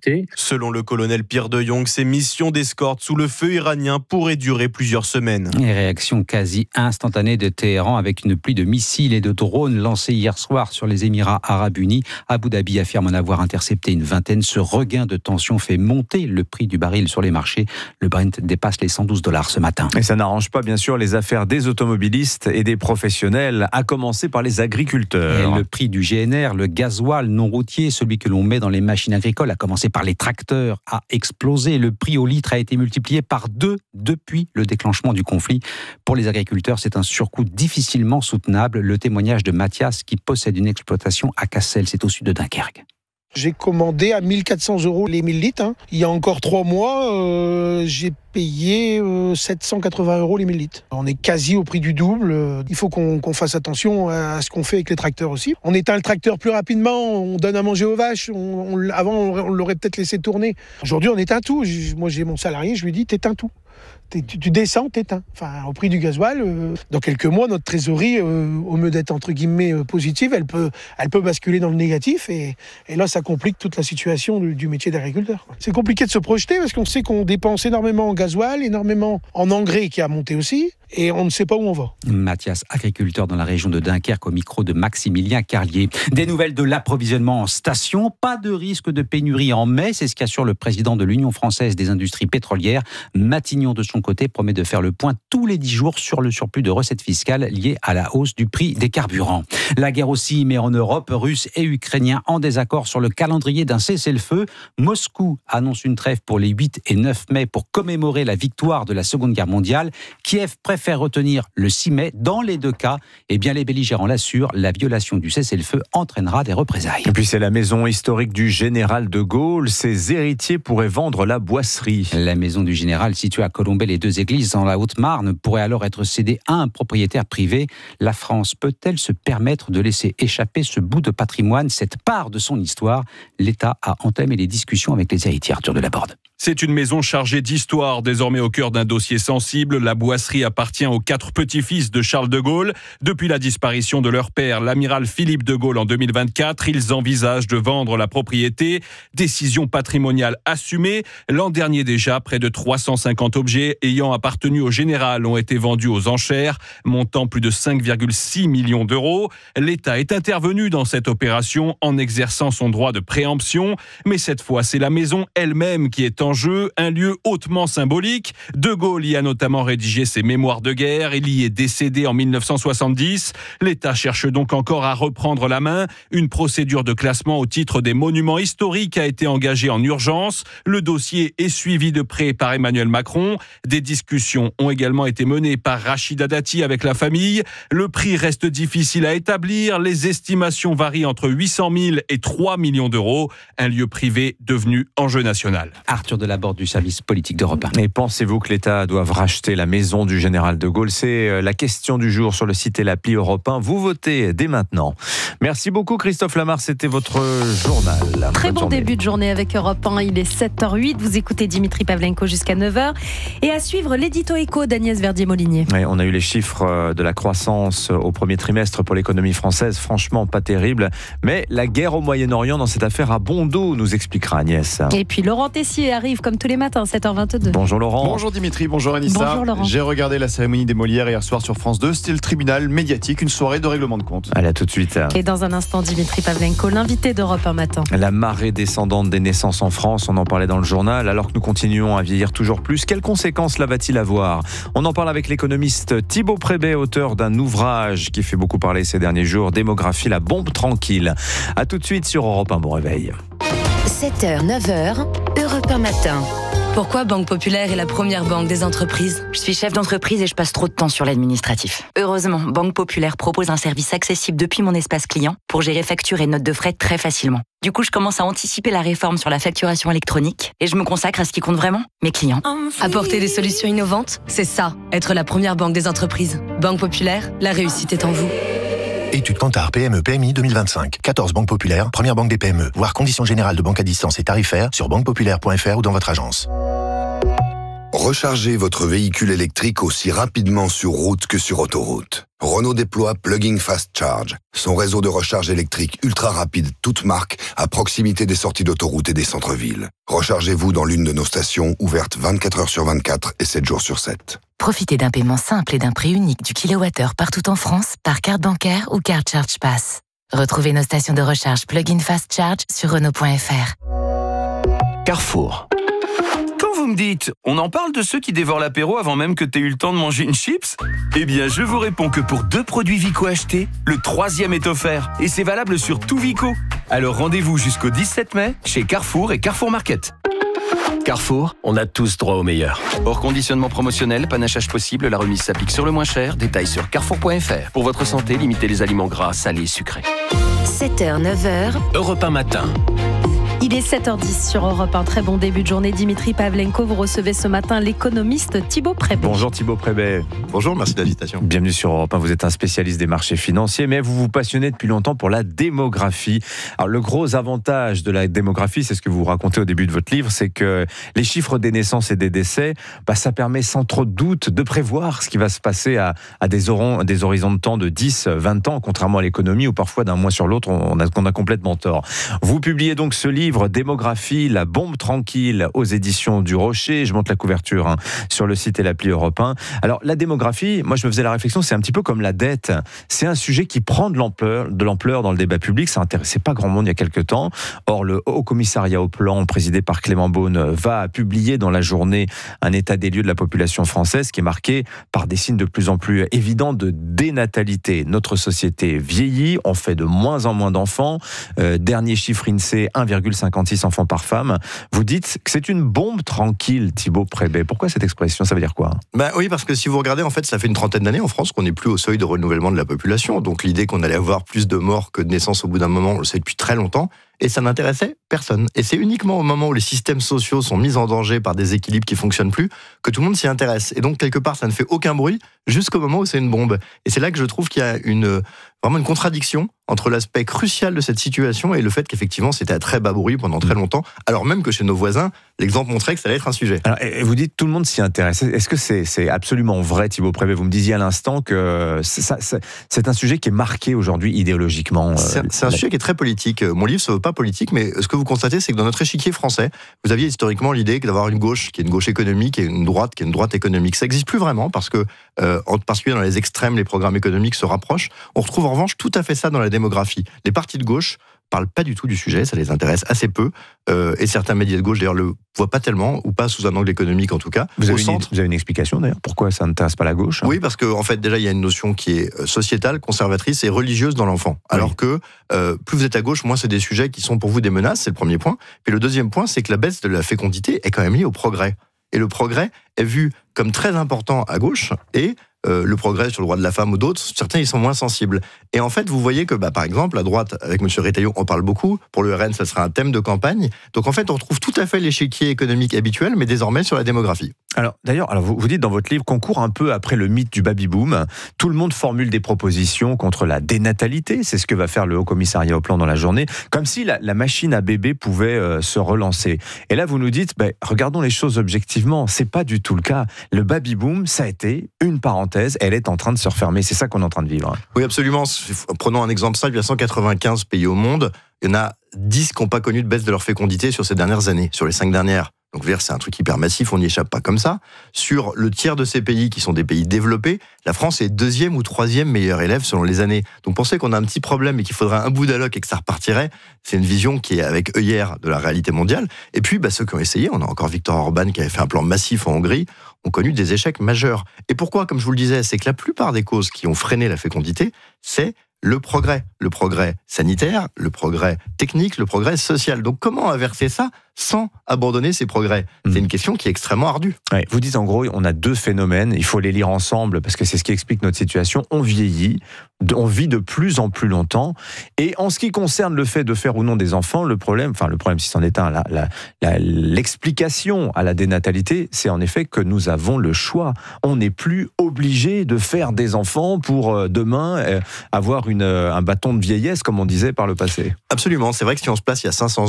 passé. Selon le colonel Pierre de Jong, ces missions d'escorte sous le feu iranien pourraient durer plusieurs semaines. Et réaction quasi instantanée de Téhéran avec une pluie de missiles et de drones lancés hier soir sur les Émirats Arabes Unis. Abu Dhabi affirme en avoir intercepté une vingtaine. Ce regain de tension fait monter le prix du baril sur les marchés. Le Brent dépasse les $112 ce matin. Et ça n'arrange pas bien sûr les affaires des automobilistes et des professionnels, à commencer par les agriculteurs. Et le prix du GNR, le gasoil non routier, celui que l'on met dans les machines agricoles, à commencer par les tracteurs, a explosé. Le prix au litre a été multiplié par 2 depuis le déclenchement du conflit. Pour les agriculteurs, c'est un surcoût difficilement soutenable. Le témoignage de Mathias, qui possède une exploitation à Cassel, c'est au sud de Dunkerque. J'ai commandé à 1 400 € les 1000 litres. Il y a encore 3 mois, j'ai payé 780 € les 1000 litres. On est quasi au prix du double. Il faut qu'on fasse attention à ce qu'on fait avec les tracteurs aussi. On éteint le tracteur plus rapidement, on donne à manger aux vaches. Avant, on l'aurait peut-être laissé tourner. Aujourd'hui, on éteint tout. Moi, j'ai mon salarié, je lui dis, t'éteins tout. Tu descends, t'éteins. Enfin, au prix du gasoil, dans quelques mois, notre trésorerie, au lieu d'être entre guillemets positive, elle peut basculer dans le négatif et là, ça complique toute la situation du métier d'agriculteur. C'est compliqué de se projeter parce qu'on sait qu'on dépense énormément en gasoil, énormément en engrais qui a monté aussi et on ne sait pas où on va. Mathias, agriculteur dans la région de Dunkerque, au micro de Maximilien Carlier. Des nouvelles de l'approvisionnement en station. Pas de risque de pénurie en mai, c'est ce qu'assure le président de l'Union française des industries pétrolières. Matignon, de son côté, promet de faire le point tous les 10 jours sur le surplus de recettes fiscales liées à la hausse du prix des carburants. La guerre aussi, mais en Europe, Russes et Ukrainiens en désaccord sur le calendrier d'un cessez-le-feu. Moscou annonce une trêve pour les 8 et 9 mai pour commémorer la victoire de la Seconde Guerre mondiale. Kiev préfère retenir le 6 mai. Dans les deux cas, les belligérants l'assurent, la violation du cessez-le-feu entraînera des représailles. Et puis c'est la maison historique du général de Gaulle. Ses héritiers pourraient vendre la boisserie. La maison du général, située à Colombey-les-Deux-Églises, dans la Haute-Marne, pourrait alors être cédée à un propriétaire privé. La France peut-elle se permettre de laisser échapper ce bout de patrimoine, cette part de son histoire? L'État a entamé les discussions avec les héritiers. Arthur Delaborde. C'est une maison chargée d'histoire, désormais au cœur d'un dossier sensible. La boisserie appartient aux 4 petits-fils de Charles de Gaulle. Depuis la disparition de leur père, l'amiral Philippe de Gaulle, en 2024, ils envisagent de vendre la propriété. Décision patrimoniale assumée. L'an dernier déjà, près de 350 objets ayant appartenu au général ont été vendus aux enchères, montant plus de 5,6 millions d'euros. L'État est intervenu dans cette opération en exerçant son droit de préemption. Mais cette fois, c'est la maison elle-même qui est en jeu, un lieu hautement symbolique. De Gaulle y a notamment rédigé ses mémoires de guerre. Il y est décédé en 1970. L'État cherche donc encore à reprendre la main. Une procédure de classement au titre des monuments historiques a été engagée en urgence. Le dossier est suivi de près par Emmanuel Macron. Des discussions ont également été menées par Rachida Dati avec la famille. Le prix reste difficile à établir. Les estimations varient entre 800 000 et 3 millions d'euros. Un lieu privé devenu enjeu national. Arthur Delaborde du service politique d'Europe 1. Et pensez-vous que l'État doive racheter la maison du général de Gaulle? C'est la question du jour sur le site et l'appli Europe 1. Vous votez dès maintenant. Merci beaucoup Christophe Lamar, c'était votre journal. Très bon début de journée avec Europe 1. Il est 7h08. Vous écoutez Dimitri Pavlenko jusqu'à 9h. Et à suivre l'édito éco d'Agnès Verdier-Molinier. Ouais, on a eu les chiffres de la croissance au premier trimestre pour l'économie française. Franchement, pas terrible. Mais la guerre au Moyen-Orient dans cette affaire a bon dos, nous expliquera Agnès. Et puis Laurent Tessier arrive comme tous les matins, 7h22. Bonjour Laurent. Bonjour Dimitri, bonjour Anissa. Bonjour Laurent. J'ai regardé la cérémonie des Molières hier soir sur France 2. C'était le tribunal médiatique, une soirée de règlement de compte. Allez, à tout de suite. Et dans un instant, Dimitri Pavlenko, l'invité d'Europe 1 matin. La marée descendante des naissances en France, on en parlait dans le journal, alors que nous continuons à vieillir toujours plus. Quelles conséquences cela va-t-il avoir? On en parle avec l'économiste Thibaut Prébet, auteur d'un ouvrage qui fait beaucoup parler ces derniers jours, Démographie, la bombe tranquille. À tout de suite sur Europe 1, bon réveil. 7h, 9h, Europe 1 matin. Pourquoi Banque Populaire est la première banque des entreprises? Je suis chef d'entreprise et je passe trop de temps sur l'administratif. Heureusement, Banque Populaire propose un service accessible depuis mon espace client pour gérer factures et notes de frais très facilement. Du coup, je commence à anticiper la réforme sur la facturation électronique et je me consacre à ce qui compte vraiment, mes clients. Apporter des solutions innovantes, c'est ça, être la première banque des entreprises. Banque Populaire, la réussite est en vous. Étude Kantar PME PMI 2025. 14 banques populaires, première banque des PME. Voir conditions générales de banque à distance et tarifaires sur banquepopulaire.fr ou dans votre agence. Rechargez votre véhicule électrique aussi rapidement sur route que sur autoroute. Renault déploie Plug-in Fast Charge, son réseau de recharge électrique ultra rapide, toute marque, à proximité des sorties d'autoroute et des centres-villes. Rechargez-vous dans l'une de nos stations, ouvertes 24 heures sur 24 et 7 jours sur 7. Profitez d'un paiement simple et d'un prix unique du kilowattheure partout en France par carte bancaire ou carte Charge Pass. Retrouvez nos stations de recharge Plug-in Fast Charge sur Renault.fr. Carrefour. Quand vous me dites, on en parle de ceux qui dévorent l'apéro avant même que t'aies eu le temps de manger une chips ? Eh bien, je vous réponds que pour 2 produits Vico achetés, le 3e est offert. Et c'est valable sur tout Vico. Alors rendez-vous jusqu'au 17 mai chez Carrefour et Carrefour Market. Carrefour, on a tous droit au meilleur. Hors conditionnement promotionnel, panachage possible, la remise s'applique sur le moins cher. Détails sur carrefour.fr. Pour votre santé, limitez les aliments gras, salés et sucrés. 7h, 9h. Europe 1 matin. Il est 7h10 sur Europe 1. Très bon début de journée. Dimitri Pavlenko, vous recevez ce matin l'économiste Thibaut Prébet. Bonjour Thibaut Prébet. Bonjour, merci de l'invitation. Bienvenue sur Europe 1. Vous êtes un spécialiste des marchés financiers, mais vous vous passionnez depuis longtemps pour la démographie. Alors le gros avantage de la démographie, c'est ce que vous racontez au début de votre livre, c'est que les chiffres des naissances et des décès, ça permet sans trop de doute de prévoir ce qui va se passer à des horizons de temps de 10, 20 ans, contrairement à l'économie où parfois d'un mois sur l'autre, on a complètement tort. Vous publiez donc ce livre Démographie, la bombe tranquille aux éditions du Rocher. Je monte la couverture sur le site et l'appli Europe 1. Alors la démographie, moi je me faisais la réflexion, c'est un petit peu comme la dette. C'est un sujet qui prend de l'ampleur dans le débat public. Ça n'intéressait pas grand monde il y a quelques temps. Or le Haut Commissariat au Plan, présidé par Clément Beaune, va publier dans la journée un état des lieux de la population française qui est marqué par des signes de plus en plus évidents de dénatalité. Notre société vieillit, on fait de moins en moins d'enfants. Dernier chiffre INSEE, 1,56 enfants par femme. Vous dites que c'est une bombe tranquille, Thibaut Prébet. Pourquoi cette expression ? Ça veut dire quoi ? Oui, parce que si vous regardez, en fait, ça fait une trentaine d'années en France qu'on n'est plus au seuil de renouvellement de la population. Donc l'idée qu'on allait avoir plus de morts que de naissances au bout d'un moment, on le sait depuis très longtemps. Et ça n'intéressait personne. Et c'est uniquement au moment où les systèmes sociaux sont mis en danger par des équilibres qui ne fonctionnent plus que tout le monde s'y intéresse. Et donc, quelque part, ça ne fait aucun bruit jusqu'au moment où c'est une bombe. Et c'est là que je trouve qu'il y a vraiment une contradiction entre l'aspect crucial de cette situation et le fait qu'effectivement, c'était à très bas bruit pendant très longtemps, alors même que chez nos voisins, l'exemple montrait que ça allait être un sujet. Alors, et vous dites tout le monde s'y intéresse. Est-ce que c'est absolument vrai, Thibaut Prébet ? Vous me disiez à l'instant que c'est un sujet qui est marqué aujourd'hui idéologiquement. C'est un sujet qui est très politique. Mon livre se veut pas politique, mais ce que vous constatez, c'est que dans notre échiquier français, vous aviez historiquement l'idée d'avoir une gauche qui est une gauche économique et une droite qui est une droite économique. Ça n'existe plus vraiment parce que, en particulier dans les extrêmes, les programmes économiques se rapprochent. On retrouve en revanche tout à fait ça dans la démographie. Les partis de gauche parlent pas du tout du sujet, ça les intéresse assez peu, et certains médias de gauche d'ailleurs le voient pas tellement, ou pas sous un angle économique en tout cas. Vous avez une explication d'ailleurs, pourquoi ça n'intéresse pas la gauche ? Oui, parce qu'en fait déjà il y a une notion qui est sociétale, conservatrice et religieuse dans l'enfant, alors que plus vous êtes à gauche, moins c'est des sujets qui sont pour vous des menaces, c'est le premier point. Puis le deuxième point, c'est que la baisse de la fécondité est quand même liée au progrès. Et le progrès est vu comme très important à gauche, et le progrès sur le droit de la femme ou d'autres, certains ils sont moins sensibles. Et en fait, vous voyez que par exemple, à droite, avec M. Retailleau, on parle beaucoup. Pour le RN, ça sera un thème de campagne. Donc en fait, on retrouve tout à fait l'échiquier économique habituel, mais désormais sur la démographie. Alors d'ailleurs, vous dites dans votre livre qu'on court un peu après le mythe du baby-boom. Tout le monde formule des propositions contre la dénatalité. C'est ce que va faire le Haut Commissariat au Plan dans la journée. Comme si la machine à bébé pouvait se relancer. Et là, vous nous dites, regardons les choses objectivement. C'est pas du tout le cas. Le baby-boom, ça a été une parenthèse. Elle est en train de se refermer. C'est ça qu'on est en train de vivre. Oui, absolument. Prenons un exemple simple. Il y a 195 pays au monde. Il y en a 10 qui n'ont pas connu de baisse de leur fécondité sur ces dernières années, sur les 5 dernières. Donc, c'est un truc hyper massif, on n'y échappe pas comme ça. Sur le tiers de ces pays qui sont des pays développés, la France est 2e ou 3e meilleur élève selon les années. Donc, penser qu'on a un petit problème et qu'il faudrait un bout d'alloc et que ça repartirait, c'est une vision qui est avec œillère de la réalité mondiale. Et puis, ceux qui ont essayé, on a encore Viktor Orban qui avait fait un plan massif en Hongrie, ont connu des échecs majeurs. Et pourquoi, comme je vous le disais, c'est que la plupart des causes qui ont freiné la fécondité, c'est le progrès sanitaire, le progrès technique, le progrès social. Donc comment inverser ça sans abandonner ces progrès ? C'est une question qui est extrêmement ardue. Ouais, vous dites en gros, on a deux phénomènes, il faut les lire ensemble parce que c'est ce qui explique notre situation. On vieillit, on vit de plus en plus longtemps, et en ce qui concerne le fait de faire ou non des enfants, le problème si c'en est un, l'explication à la dénatalité, c'est en effet que nous avons le choix. On n'est plus obligé de faire des enfants pour demain avoir un bâton de vieillesse, comme on disait par le passé. Absolument, c'est vrai que si on se place il y a 500 ans,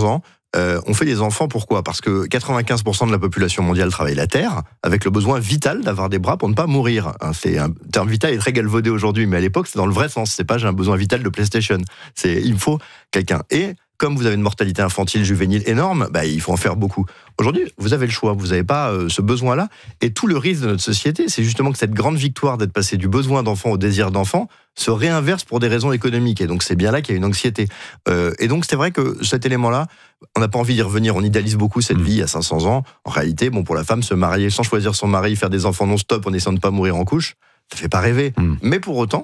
on fait des enfants, pourquoi ? Parce que 95% de la population mondiale travaille la Terre, avec le besoin vital d'avoir des bras pour ne pas mourir. C'est un terme vital est très galvaudé aujourd'hui, mais à l'époque, c'est dans le vrai sens. C'est pas j'ai un besoin vital de PlayStation. C'est il me faut quelqu'un. Et comme vous avez une mortalité infantile juvénile énorme, il faut en faire beaucoup. Aujourd'hui, vous avez le choix, vous n'avez pas ce besoin-là. Et tout le risque de notre société, c'est justement que cette grande victoire d'être passé du besoin d'enfant au désir d'enfant se réinverse pour des raisons économiques. Et donc, c'est bien là qu'il y a une anxiété. Et donc, c'est vrai que cet élément-là, on n'a pas envie d'y revenir. On idéalise beaucoup cette vie à 500 ans. En réalité, pour la femme, se marier sans choisir son mari, faire des enfants non-stop en essayant de ne pas mourir en couche, ça ne fait pas rêver. Mais pour autant...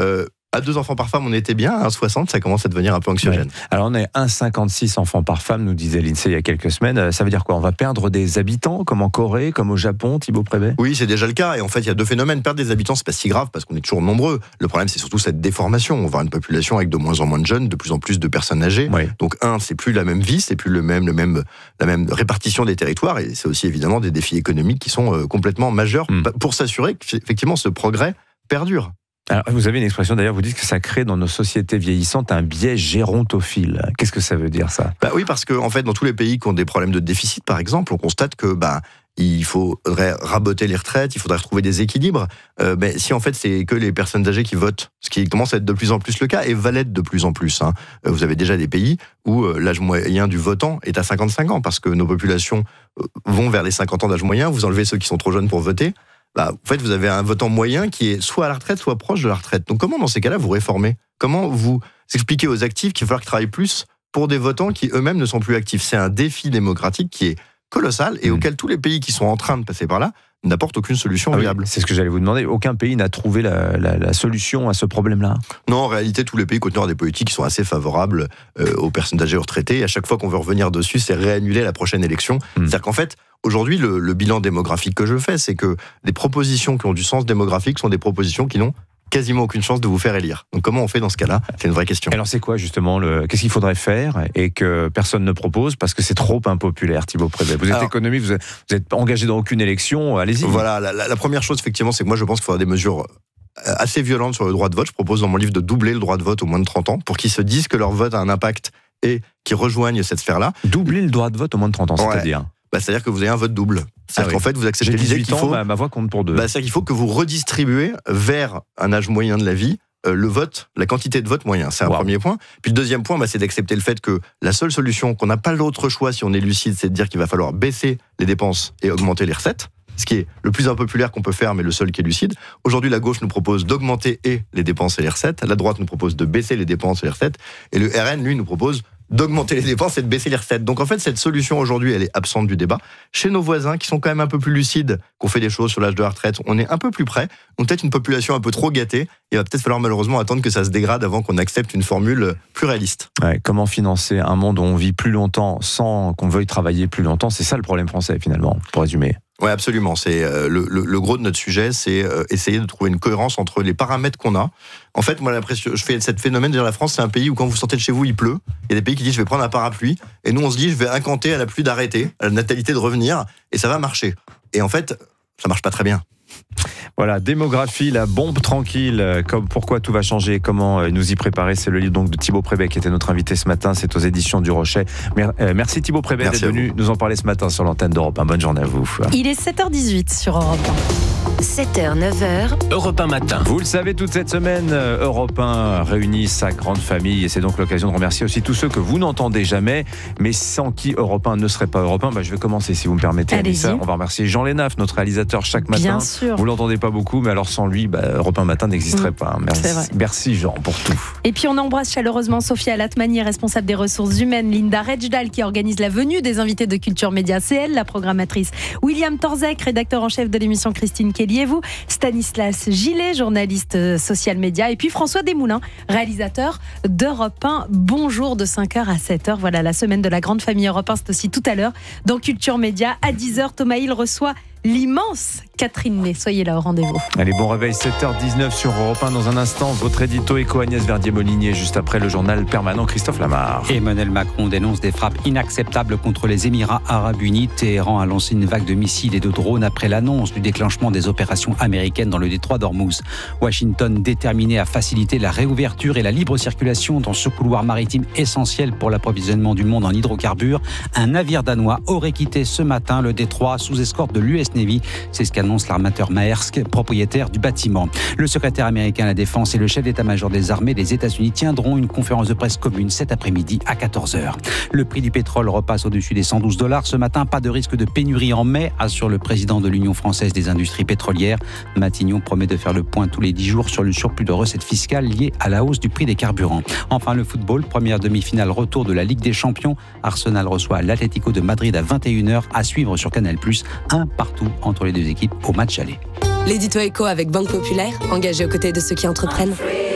à 2 enfants par femme, on était bien. À 60, ça commence à devenir un peu anxiogène. Ouais. Alors, on est 1,56 enfants par femme, nous disait l'INSEE il y a quelques semaines. Ça veut dire quoi ? On va perdre des habitants, comme en Corée, comme au Japon, Thibaut Prébet ? Oui, c'est déjà le cas. Et en fait, il y a 2 phénomènes. Perdre des habitants, c'est pas si grave, parce qu'on est toujours nombreux. Le problème, c'est surtout cette déformation. On va avoir une population avec de moins en moins de jeunes, de plus en plus de personnes âgées. Oui. Donc, c'est plus la même vie, c'est plus la même répartition des territoires. Et c'est aussi, évidemment, des défis économiques qui sont complètement majeurs pour s'assurer qu'effectivement, ce progrès perdure. Alors, vous avez une expression d'ailleurs, vous dites que ça crée dans nos sociétés vieillissantes un biais gérontophile. Qu'est-ce que ça veut dire ça ? Oui, parce que en fait, dans tous les pays qui ont des problèmes de déficit, par exemple, on constate que il faudrait raboter les retraites, il faudrait retrouver des équilibres. Mais si en fait c'est que les personnes âgées qui votent, ce qui commence à être de plus en plus le cas et va l'être de plus en plus. Vous avez déjà des pays où l'âge moyen du votant est à 55 ans parce que nos populations vont vers les 50 ans d'âge moyen. Vous enlevez ceux qui sont trop jeunes pour voter. En fait, vous avez un votant moyen qui est soit à la retraite, soit proche de la retraite. Donc comment, dans ces cas-là, vous réformez ? Comment vous expliquez aux actifs qu'il va falloir qu'ils travaillent plus pour des votants qui eux-mêmes ne sont plus actifs ? C'est un défi démocratique qui est colossal et auquel tous les pays qui sont en train de passer par là n'apportent aucune solution viable. Oui, c'est ce que j'allais vous demander. Aucun pays n'a trouvé la solution à ce problème-là ? Non, en réalité, tous les pays continuent à avoir des politiques qui sont assez favorables aux personnes âgées et aux retraités. Et à chaque fois qu'on veut revenir dessus, c'est réannuler la prochaine élection. C'est-à-dire qu'en fait, aujourd'hui, le bilan démographique que je fais, c'est que des propositions qui ont du sens démographique sont des propositions qui n'ont quasiment aucune chance de vous faire élire. Donc comment on fait dans ce cas-là ? C'est une vraie question. Alors c'est quoi justement qu'est-ce qu'il faudrait faire et que personne ne propose parce que c'est trop impopulaire, Thibaut Prébet ? Vous êtes économiste, vous êtes engagé dans aucune élection, allez-y. Voilà, la première chose effectivement, c'est que moi je pense qu'il faudra des mesures assez violentes sur le droit de vote. Je propose dans mon livre de doubler le droit de vote aux moins de 30 ans pour qu'ils se disent que leur vote a un impact et qu'ils rejoignent cette sphère-là. Doubler le droit de vote aux moins de 30 ans, c'est-à-dire ? C'est-à-dire que vous avez un vote double. C'est-à-dire qu'en fait, vous acceptez l'idée qu'il faut... ma voix compte pour 2. C'est-à-dire qu'il faut que vous redistribuez vers un âge moyen de la vie le vote, la quantité de vote moyen. C'est un premier point. Puis le deuxième point, c'est d'accepter le fait que la seule solution, qu'on n'a pas l'autre choix si on est lucide, c'est de dire qu'il va falloir baisser les dépenses et augmenter les recettes. Ce qui est le plus impopulaire qu'on peut faire, mais le seul qui est lucide. Aujourd'hui, la gauche nous propose d'augmenter les dépenses et les recettes. La droite nous propose de baisser les dépenses et les recettes. Et le RN, lui, nous propose d'augmenter les dépenses et de baisser les recettes. Donc en fait, cette solution aujourd'hui, elle est absente du débat. Chez nos voisins, qui sont quand même un peu plus lucides, qu'on fait des choses sur l'âge de la retraite, on est un peu plus près. On a peut-être une population un peu trop gâtée. Il va peut-être falloir malheureusement attendre que ça se dégrade avant qu'on accepte une formule plus réaliste. Comment financer un monde où on vit plus longtemps sans qu'on veuille travailler plus longtemps ? C'est ça le problème français finalement, pour résumer. Oui, absolument. C'est le gros de notre sujet, c'est essayer de trouver une cohérence entre les paramètres qu'on a. En fait, moi, l'impression, je fais cette phénomène. La France, c'est un pays où quand vous sortez de chez vous, il pleut. Il y a des pays qui disent je vais prendre un parapluie, et nous on se dit je vais incanter à la pluie d'arrêter, à la natalité de revenir, et ça va marcher. Et en fait, ça marche pas très bien. Voilà, démographie, la bombe tranquille, comme pourquoi tout va changer, comment nous y préparer. C'est le livre donc de Thibaut Prébet qui était notre invité ce matin. C'est aux éditions du Rocher. Merci Thibaut Prébet d'être venu nous en parler ce matin sur l'antenne d'Europe 1. Bonne journée à vous. Il est 7h18 sur Europe 1. 7h, 9h. Europe 1 matin. Vous le savez, toute cette semaine, Europe 1 réunit sa grande famille et c'est donc l'occasion de remercier aussi tous ceux que vous n'entendez jamais, mais sans qui Europe 1 ne serait pas Europe 1. Je vais commencer si vous me permettez, Anissa. On va remercier Jean Lénaf, notre réalisateur chaque matin. Bien sûr. Vous l'entendez pas beaucoup, mais alors sans lui, Europe 1 matin n'existerait pas. Merci Jean pour tout. Et puis on embrasse chaleureusement Sophia Latmani, responsable des ressources humaines, Linda Rejdal qui organise la venue des invités de Culture Média CL, la programmatrice William Torzek, rédacteur en chef de l'émission Christine Kelly et vous, Stanislas Gillet, journaliste social média, et puis François Desmoulins, réalisateur d'Europe 1. Bonjour de 5h à 7h. Voilà, la semaine de la grande famille Europe 1, c'est aussi tout à l'heure dans Culture Média. À 10h, Thomas Hill reçoit l'immense Catherine Ney. Soyez là au rendez-vous. Allez, bon réveil, 7h19 sur Europe 1. Dans un instant, votre édito éco Agnès Verdier-Molinier, juste après le journal permanent Christophe Lamar. Emmanuel Macron dénonce des frappes inacceptables contre les Émirats Arabes Unis. Téhéran a lancé une vague de missiles et de drones après l'annonce du déclenchement des opérations américaines dans le détroit d'Ormuz. Washington déterminé à faciliter la réouverture et la libre circulation dans ce couloir maritime essentiel pour l'approvisionnement du monde en hydrocarbures. Un navire danois aurait quitté ce matin le détroit sous escorte de l'US Navy. C'est ce qu'annonce l'armateur Maersk, propriétaire du bâtiment. Le secrétaire américain à la Défense et le chef d'état-major des armées des États-Unis tiendront une conférence de presse commune cet après-midi à 14h. Le prix du pétrole repasse au-dessus des $112 ce matin. Pas de risque de pénurie en mai, assure le président de l'Union française des industries pétrolières. Matignon promet de faire le point tous les 10 jours sur le surplus de recettes fiscales liées à la hausse du prix des carburants. Enfin, le football, première demi-finale retour de la Ligue des Champions. Arsenal reçoit l'Atlético de Madrid à 21h, à suivre sur Canal+, un partout entre les deux équipes au match aller. L'édito éco avec Banque Populaire, engagé aux côtés de ceux qui entreprennent.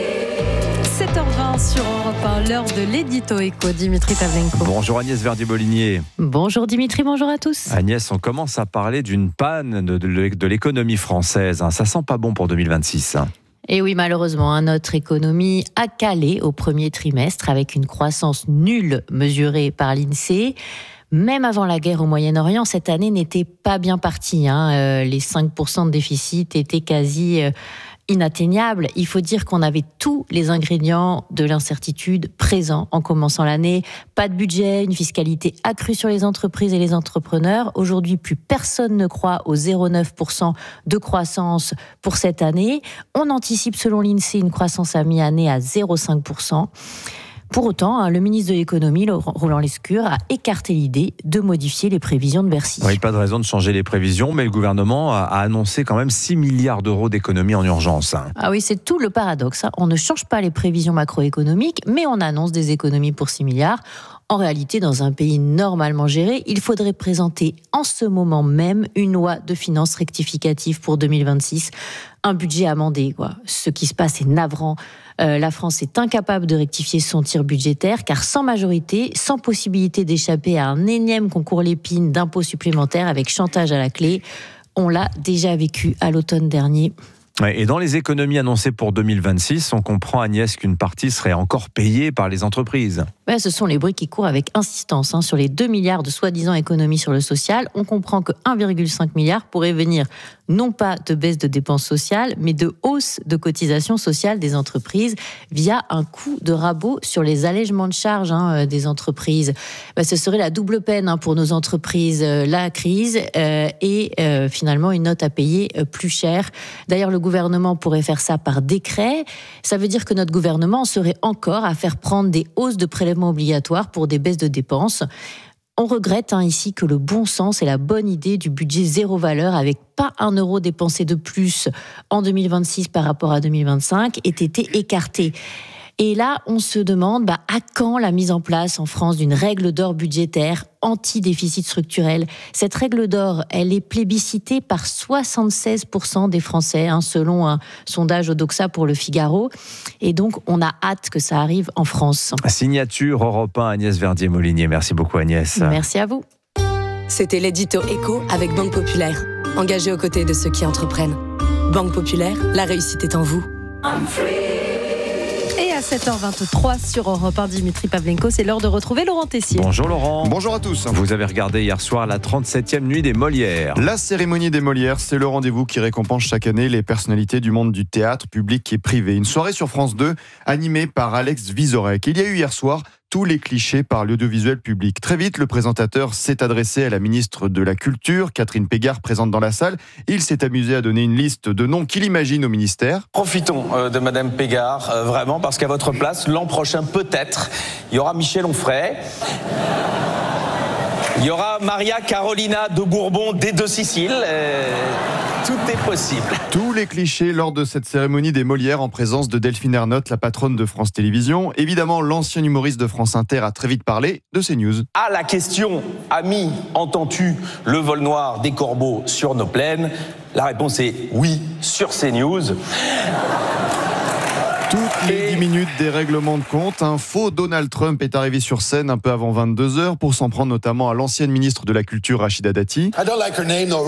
7h20 sur Europe 1, l'heure de l'édito éco. Dimitri Pavlenko. Bonjour Agnès Verdier-Molinier. Bonjour Dimitri, bonjour à tous. Agnès, on commence à parler d'une panne de l'économie française. Ça sent pas bon pour 2026. Et oui, malheureusement, notre économie a calé au premier trimestre avec une croissance nulle mesurée par l'INSEE. Même avant la guerre au Moyen-Orient, cette année n'était pas bien partie. Les 5% de déficit étaient quasi inatteignables. Il faut dire qu'on avait tous les ingrédients de l'incertitude présents en commençant l'année. Pas de budget, une fiscalité accrue sur les entreprises et les entrepreneurs. Aujourd'hui, plus personne ne croit aux 0,9% de croissance pour cette année. On anticipe, selon l'INSEE, une croissance à mi-année à 0,5%. Pour autant, le ministre de l'économie, Roland Lescure, a écarté l'idée de modifier les prévisions de Bercy. Oui, pas de raison de changer les prévisions, mais le gouvernement a annoncé quand même 6 milliards d'euros d'économies en urgence. Ah oui, c'est tout le paradoxe. On ne change pas les prévisions macroéconomiques, mais on annonce des économies pour 6 milliards. En réalité, dans un pays normalement géré, il faudrait présenter en ce moment même une loi de finances rectificative pour 2026, un budget amendé, quoi. Ce qui se passe est navrant. La France est incapable de rectifier son tir budgétaire, car sans majorité, sans possibilité d'échapper à un énième concours Lépine d'impôts supplémentaires avec chantage à la clé, on l'a déjà vécu à l'automne dernier. Et dans les économies annoncées pour 2026, on comprend, Agnès, qu'une partie serait encore payée par les entreprises. Ce sont les bruits qui courent avec insistance. Sur les 2 milliards de soi-disant économies sur le social, on comprend que 1,5 milliard pourrait venir non pas de baisse de dépenses sociales, mais de hausse de cotisations sociales des entreprises via un coup de rabot sur les allègements de charges des entreprises. Ce serait la double peine pour nos entreprises, la crise et finalement une note à payer plus chère. D'ailleurs, le gouvernement pourrait faire ça par décret. Ça veut dire que notre gouvernement serait encore à faire prendre des hausses de prélèvements obligatoires pour des baisses de dépenses. On regrette ici que le bon sens et la bonne idée du budget zéro valeur, avec pas 1 euro dépensé de plus en 2026 par rapport à 2025, aient été écartés. Et là, on se demande à quand la mise en place en France d'une règle d'or budgétaire anti-déficit structurel. Cette règle d'or, elle est plébiscitée par 76% des Français, selon un sondage Odoxa pour Le Figaro. Et donc, on a hâte que ça arrive en France. Signature Europe 1, Agnès Verdier-Molinier. Merci beaucoup, Agnès. Merci à vous. C'était l'édito éco avec Banque Populaire, engagé aux côtés de ceux qui entreprennent. Banque Populaire, la réussite est en vous. Et à 7h23 sur Europe 1, Dimitri Pavlenko, c'est l'heure de retrouver Laurent Tessier. Bonjour Laurent. Bonjour à tous. Vous avez regardé hier soir la 37e nuit des Molières. La cérémonie des Molières, c'est le rendez-vous qui récompense chaque année les personnalités du monde du théâtre, public et privé. Une soirée sur France 2, animée par Alex Vizorek. Il y a eu hier soir tous les clichés par l'audiovisuel public. Très vite, le présentateur s'est adressé à la ministre de la Culture, Catherine Pégard, présente dans la salle. Il s'est amusé à donner une liste de noms qu'il imagine au ministère. Profitons de Madame Pégard, vraiment, parce qu'à votre place, l'an prochain, peut-être, il y aura Michel Onfray. Il y aura Maria Carolina de Bourbon des Deux Siciles. Tout est possible. Tous les clichés lors de cette cérémonie des Molières en présence de Delphine Ernotte, la patronne de France Télévisions. Évidemment, l'ancien humoriste de France Inter a très vite parlé de CNews. À la question « Ami, entends-tu le vol noir des corbeaux sur nos plaines ?» La réponse est oui, sur CNews. Toutes les 10 minutes, des règlements de compte. Un faux Donald Trump est arrivé sur scène un peu avant 22h pour s'en prendre notamment à l'ancienne ministre de la Culture, Rachida Dati. I don't like her name, though,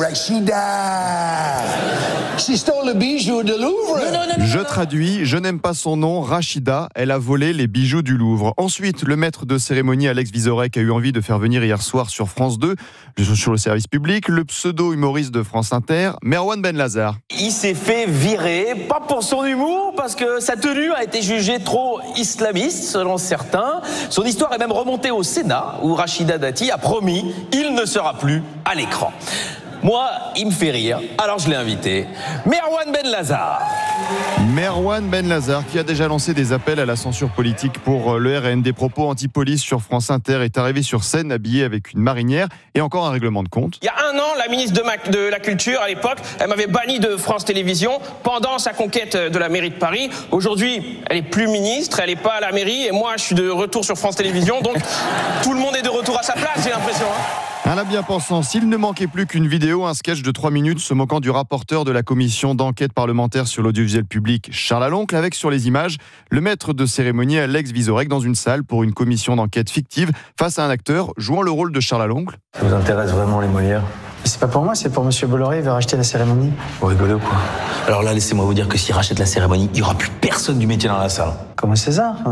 Rachida. She stole the bijoux du Louvre. Je traduis, je n'aime pas son nom, Rachida, elle a volé les bijoux du Louvre. Ensuite, le maître de cérémonie, Alex Vizorek, a eu envie de faire venir hier soir sur France 2, sur le service public, le pseudo-humoriste de France Inter, Merwan Benlazar. Il s'est fait virer, pas pour son humour, parce que sa tenue a été jugée trop islamiste, selon certains. Son histoire est même remontée au Sénat, où Rachida Dati a promis il ne sera plus à l'écran. Moi, il me fait rire, alors je l'ai invité. Merwan Benlazar. Merwan Benlazar, qui a déjà lancé des appels à la censure politique pour le RN. Des propos anti-police sur France Inter, est arrivé sur scène habillé avec une marinière et encore un règlement de compte. Il y a un an, la ministre de la Culture, à l'époque, elle m'avait banni de France Télévisions pendant sa conquête de la mairie de Paris. Aujourd'hui, elle est plus ministre, elle n'est pas à la mairie, et moi, je suis de retour sur France Télévisions, donc tout le monde est de retour à sa place, j'ai l'impression. À la bien-pensant, s'il ne manquait plus qu'une vidéo, un sketch de 3 minutes se moquant du rapporteur de la commission d'enquête parlementaire sur l'audiovisuel public, Charles Aloncle, avec sur les images le maître de cérémonie Alex Vizorek dans une salle pour une commission d'enquête fictive face à un acteur jouant le rôle de Charles Aloncle. Ça vous intéresse vraiment les Molières ? C'est pas pour moi, c'est pour Monsieur Bolloré, il veut racheter la cérémonie. Vous rigolez ou quoi ? Alors là, laissez-moi vous dire que s'il rachète la cérémonie, il n'y aura plus personne du métier dans la salle. Comme César, hein.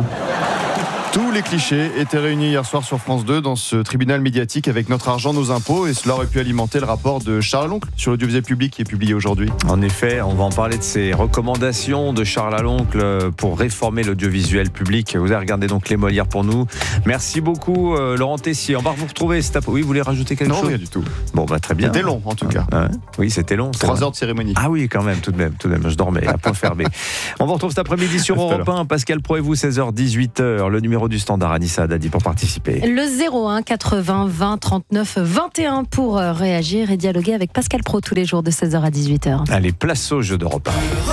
Tous les clichés étaient réunis hier soir sur France 2 dans ce tribunal médiatique avec notre argent, nos impôts, et cela aurait pu alimenter le rapport de Charles Aloncle sur l'audiovisuel public qui est publié aujourd'hui. En effet, on va en parler de ces recommandations de Charles Aloncle pour réformer l'audiovisuel public. Vous avez regardé donc les Molières pour nous. Merci beaucoup Laurent Tessier. On va vous retrouver. Oui, vous voulez rajouter quelque chose ? Non, rien du tout. Bon, bah très bien. C'était long en tout cas. Oui, c'était long. 3 heures de cérémonie. Ah oui, quand même, tout de même. Je dormais à point fermé. On vous retrouve cet après-midi sur Europe 1. Pascal Pro et vous, 16h, 18h. Le numéro du standard, Anissa Dadi, pour participer. Le 01 80 20 39 21 pour réagir et dialoguer avec Pascal Pro tous les jours de 16h à 18h. Allez, place au jeu d'Europe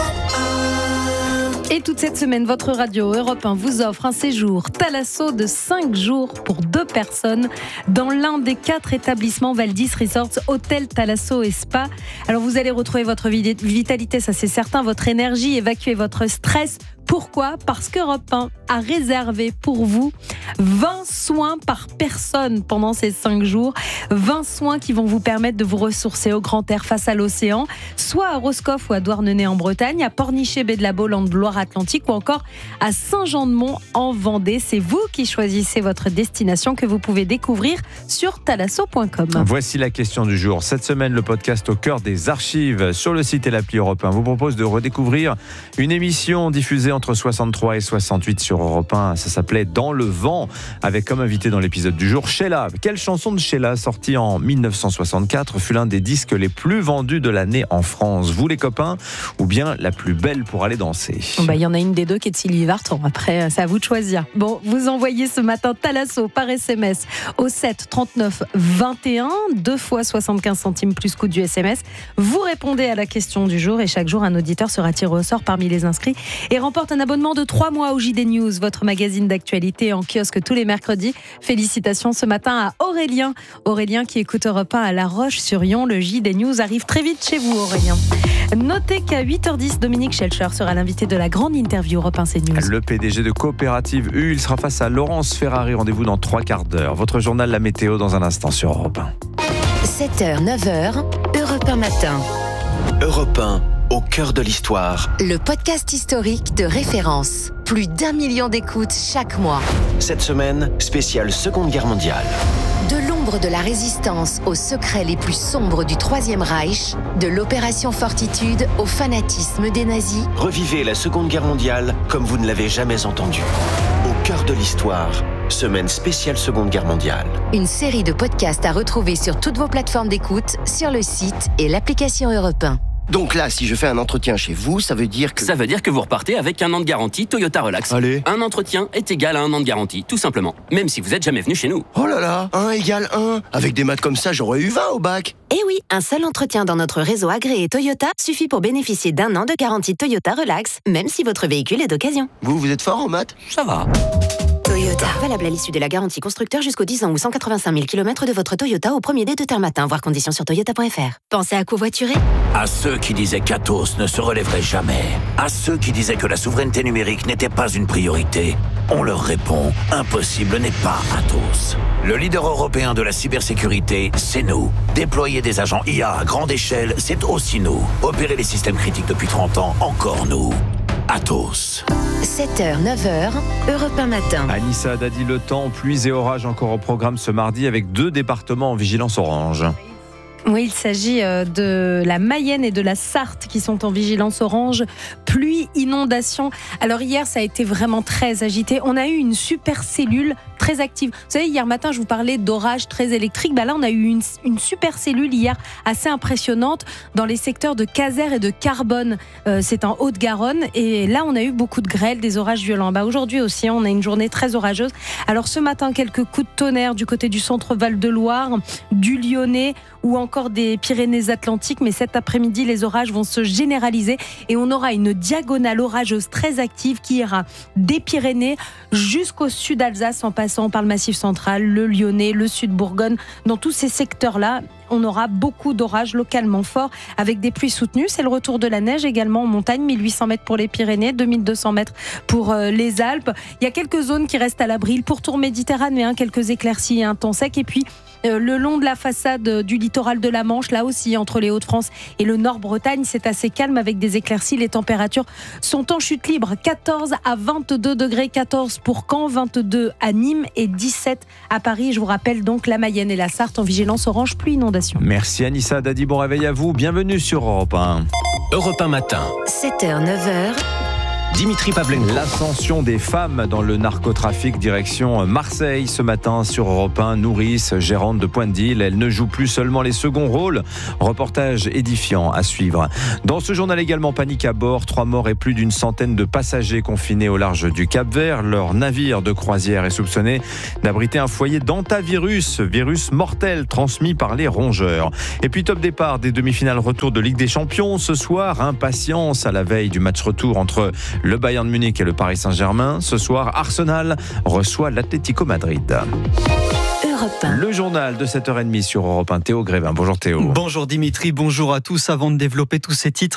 1. Et toute cette semaine, votre radio Europe 1 vous offre un séjour Thalasso de 5 jours pour 2 personnes dans l'un des 4 établissements Valdis Resorts, Hôtel Thalasso et Spa. Alors vous allez retrouver votre vitalité, ça c'est certain, votre énergie, évacuer votre stress. Pourquoi ? Parce qu'Europe 1 a réservé pour vous 20 soins par personne pendant ces 5 jours. 20 soins qui vont vous permettre de vous ressourcer au grand air face à l'océan, soit à Roscoff ou à Douarnenez en Bretagne, à Pornichet, Baie de la Baule en Loire-Atlantique ou encore à Saint-Jean-de-Mont en Vendée. C'est vous qui choisissez votre destination que vous pouvez découvrir sur thalasso.com. Voici la question du jour. Cette semaine, le podcast Au cœur des archives sur le site et l'appli Europe 1 vous propose de redécouvrir une émission diffusée entre 63 et 68 sur Europe 1. Ça s'appelait Dans le vent, avec comme invité dans l'épisode du jour Sheila. Quelle chanson de Sheila, sortie en 1964, fut l'un des disques les plus vendus de l'année en France? Vous les copains, ou bien la plus belle pour aller danser? Il y en a une des deux qui est de Sylvie Vartan. Après, c'est à vous de choisir. Bon, vous envoyez ce matin Thalasso par SMS au 7 39 21, 2 fois 75 centimes plus coût du SMS. Vous répondez à la question du jour et chaque jour, un auditeur sera tiré au sort parmi les inscrits et remporte un abonnement de 3 mois au JD News, votre magazine d'actualité en kiosque tous les mercredis. Félicitations ce matin à Aurélien. Aurélien qui écoute Europe 1 à La Roche-sur-Yon. Le JD News arrive très vite chez vous, Aurélien. Notez qu'à 8h10, Dominique Schelcher sera l'invité de la grande interview Europe 1 CNews. Le PDG de Coopérative U, il sera face à Laurence Ferrari. Rendez-vous dans 3 quarts d'heure. Votre journal La Météo dans un instant sur Europe 1. 7h, 9h, Europe 1 matin. Europe 1, au cœur de l'histoire. Le podcast historique de référence. Plus d'1 million d'écoutes chaque mois. Cette semaine, spéciale Seconde Guerre mondiale. De l'ombre de la résistance aux secrets les plus sombres du Troisième Reich, de l'opération Fortitude au fanatisme des nazis. Revivez la Seconde Guerre mondiale comme vous ne l'avez jamais entendu. Au cœur de l'histoire, semaine spéciale Seconde Guerre mondiale. Une série de podcasts à retrouver sur toutes vos plateformes d'écoute, sur le site et l'application Europe 1. Donc là, si je fais un entretien chez vous, ça veut dire que... Ça veut dire que vous repartez avec 1 an de garantie Toyota Relax. Allez. Un entretien est égal à 1 an de garantie, tout simplement. Même si vous n'êtes jamais venu chez nous. Oh là là, 1 égale 1. Avec des maths comme ça, j'aurais eu 20 au bac. Eh oui, un seul entretien dans notre réseau agréé Toyota suffit pour bénéficier d'1 an de garantie Toyota Relax, même si votre véhicule est d'occasion. Vous êtes fort en maths? Ça va. Toyota. Valable à l'issue de la garantie constructeur jusqu'aux 10 ans ou 185 000 km de votre Toyota au premier dé de terme matin. Voir conditions sur toyota.fr. Pensez à covoiturer? À ceux qui disaient qu'Atos ne se relèverait jamais, à ceux qui disaient que la souveraineté numérique n'était pas une priorité, on leur répond, impossible n'est pas Atos. Le leader européen de la cybersécurité, c'est nous. Déployer des agents IA à grande échelle, c'est aussi nous. Opérer les systèmes critiques depuis 30 ans, encore nous. Atos. 7h, 9h, Europe 1 matin. Anissa Dadi, le temps, pluie et orage encore au programme ce mardi avec 2 départements en vigilance orange. Oui, il s'agit de la Mayenne et de la Sarthe qui sont en vigilance orange, pluie, inondation. Alors hier, ça a été vraiment très agité. On a eu une super cellule très active. Vous savez, hier matin, je vous parlais d'orage très électrique. Là, on a eu une super cellule hier assez impressionnante dans les secteurs de Caser et de Carbone. C'est en Haute-Garonne. Et là, on a eu beaucoup de grêle, des orages violents. Aujourd'hui aussi, on a une journée très orageuse. Alors ce matin, quelques coups de tonnerre du côté du centre Val-de-Loire, du Lyonnais ou encore des Pyrénées-Atlantiques. Mais cet après-midi, les orages vont se généraliser et on aura une diagonale orageuse très active qui ira des Pyrénées jusqu'au sud d'Alsace en passant par le Massif central, le Lyonnais, le sud Bourgogne. Dans tous ces secteurs-là, on aura beaucoup d'orages localement forts avec des pluies soutenues. C'est le retour de la neige également en montagne, 1800 mètres pour les Pyrénées, 2200 mètres pour les Alpes. Il y a quelques zones qui restent à l'abri. Le pourtour méditerranéen, quelques éclaircies et un temps sec. Et puis, le long de la façade du littoral de la Manche, là aussi, entre les Hauts-de-France et le Nord-Bretagne, c'est assez calme avec des éclaircies. Les températures sont en chute libre. 14 à 22 degrés, 14 pour Caen, 22 à Nîmes et 17 à Paris. Je vous rappelle donc la Mayenne et la Sarthe en vigilance orange pluie inondation. Merci Anissa Dadi, bon réveil à vous. Bienvenue sur Europe 1. Europe 1 matin. 7h, 9h. Dimitri Pavlenko. L'ascension des femmes dans le narcotrafic direction Marseille ce matin sur Europe 1. Nourrice, gérante de Point de Deal, elle ne joue plus seulement les seconds rôles. Reportage édifiant à suivre. Dans ce journal également, panique à bord, 3 morts et plus d'une centaine de passagers confinés au large du Cap-Vert. Leur navire de croisière est soupçonné d'abriter un foyer d'hantavirus, virus mortel transmis par les rongeurs. Et puis top départ des demi-finales retour de Ligue des Champions. Ce soir, impatience à la veille du match retour entre le Bayern Munich et le Paris Saint-Germain. Ce soir, Arsenal reçoit l'Atlético Madrid. Le journal de 7h30 sur Europe 1. Théo Grévin. Bonjour Théo. Bonjour Dimitri, bonjour à tous. Avant de développer tous ces titres,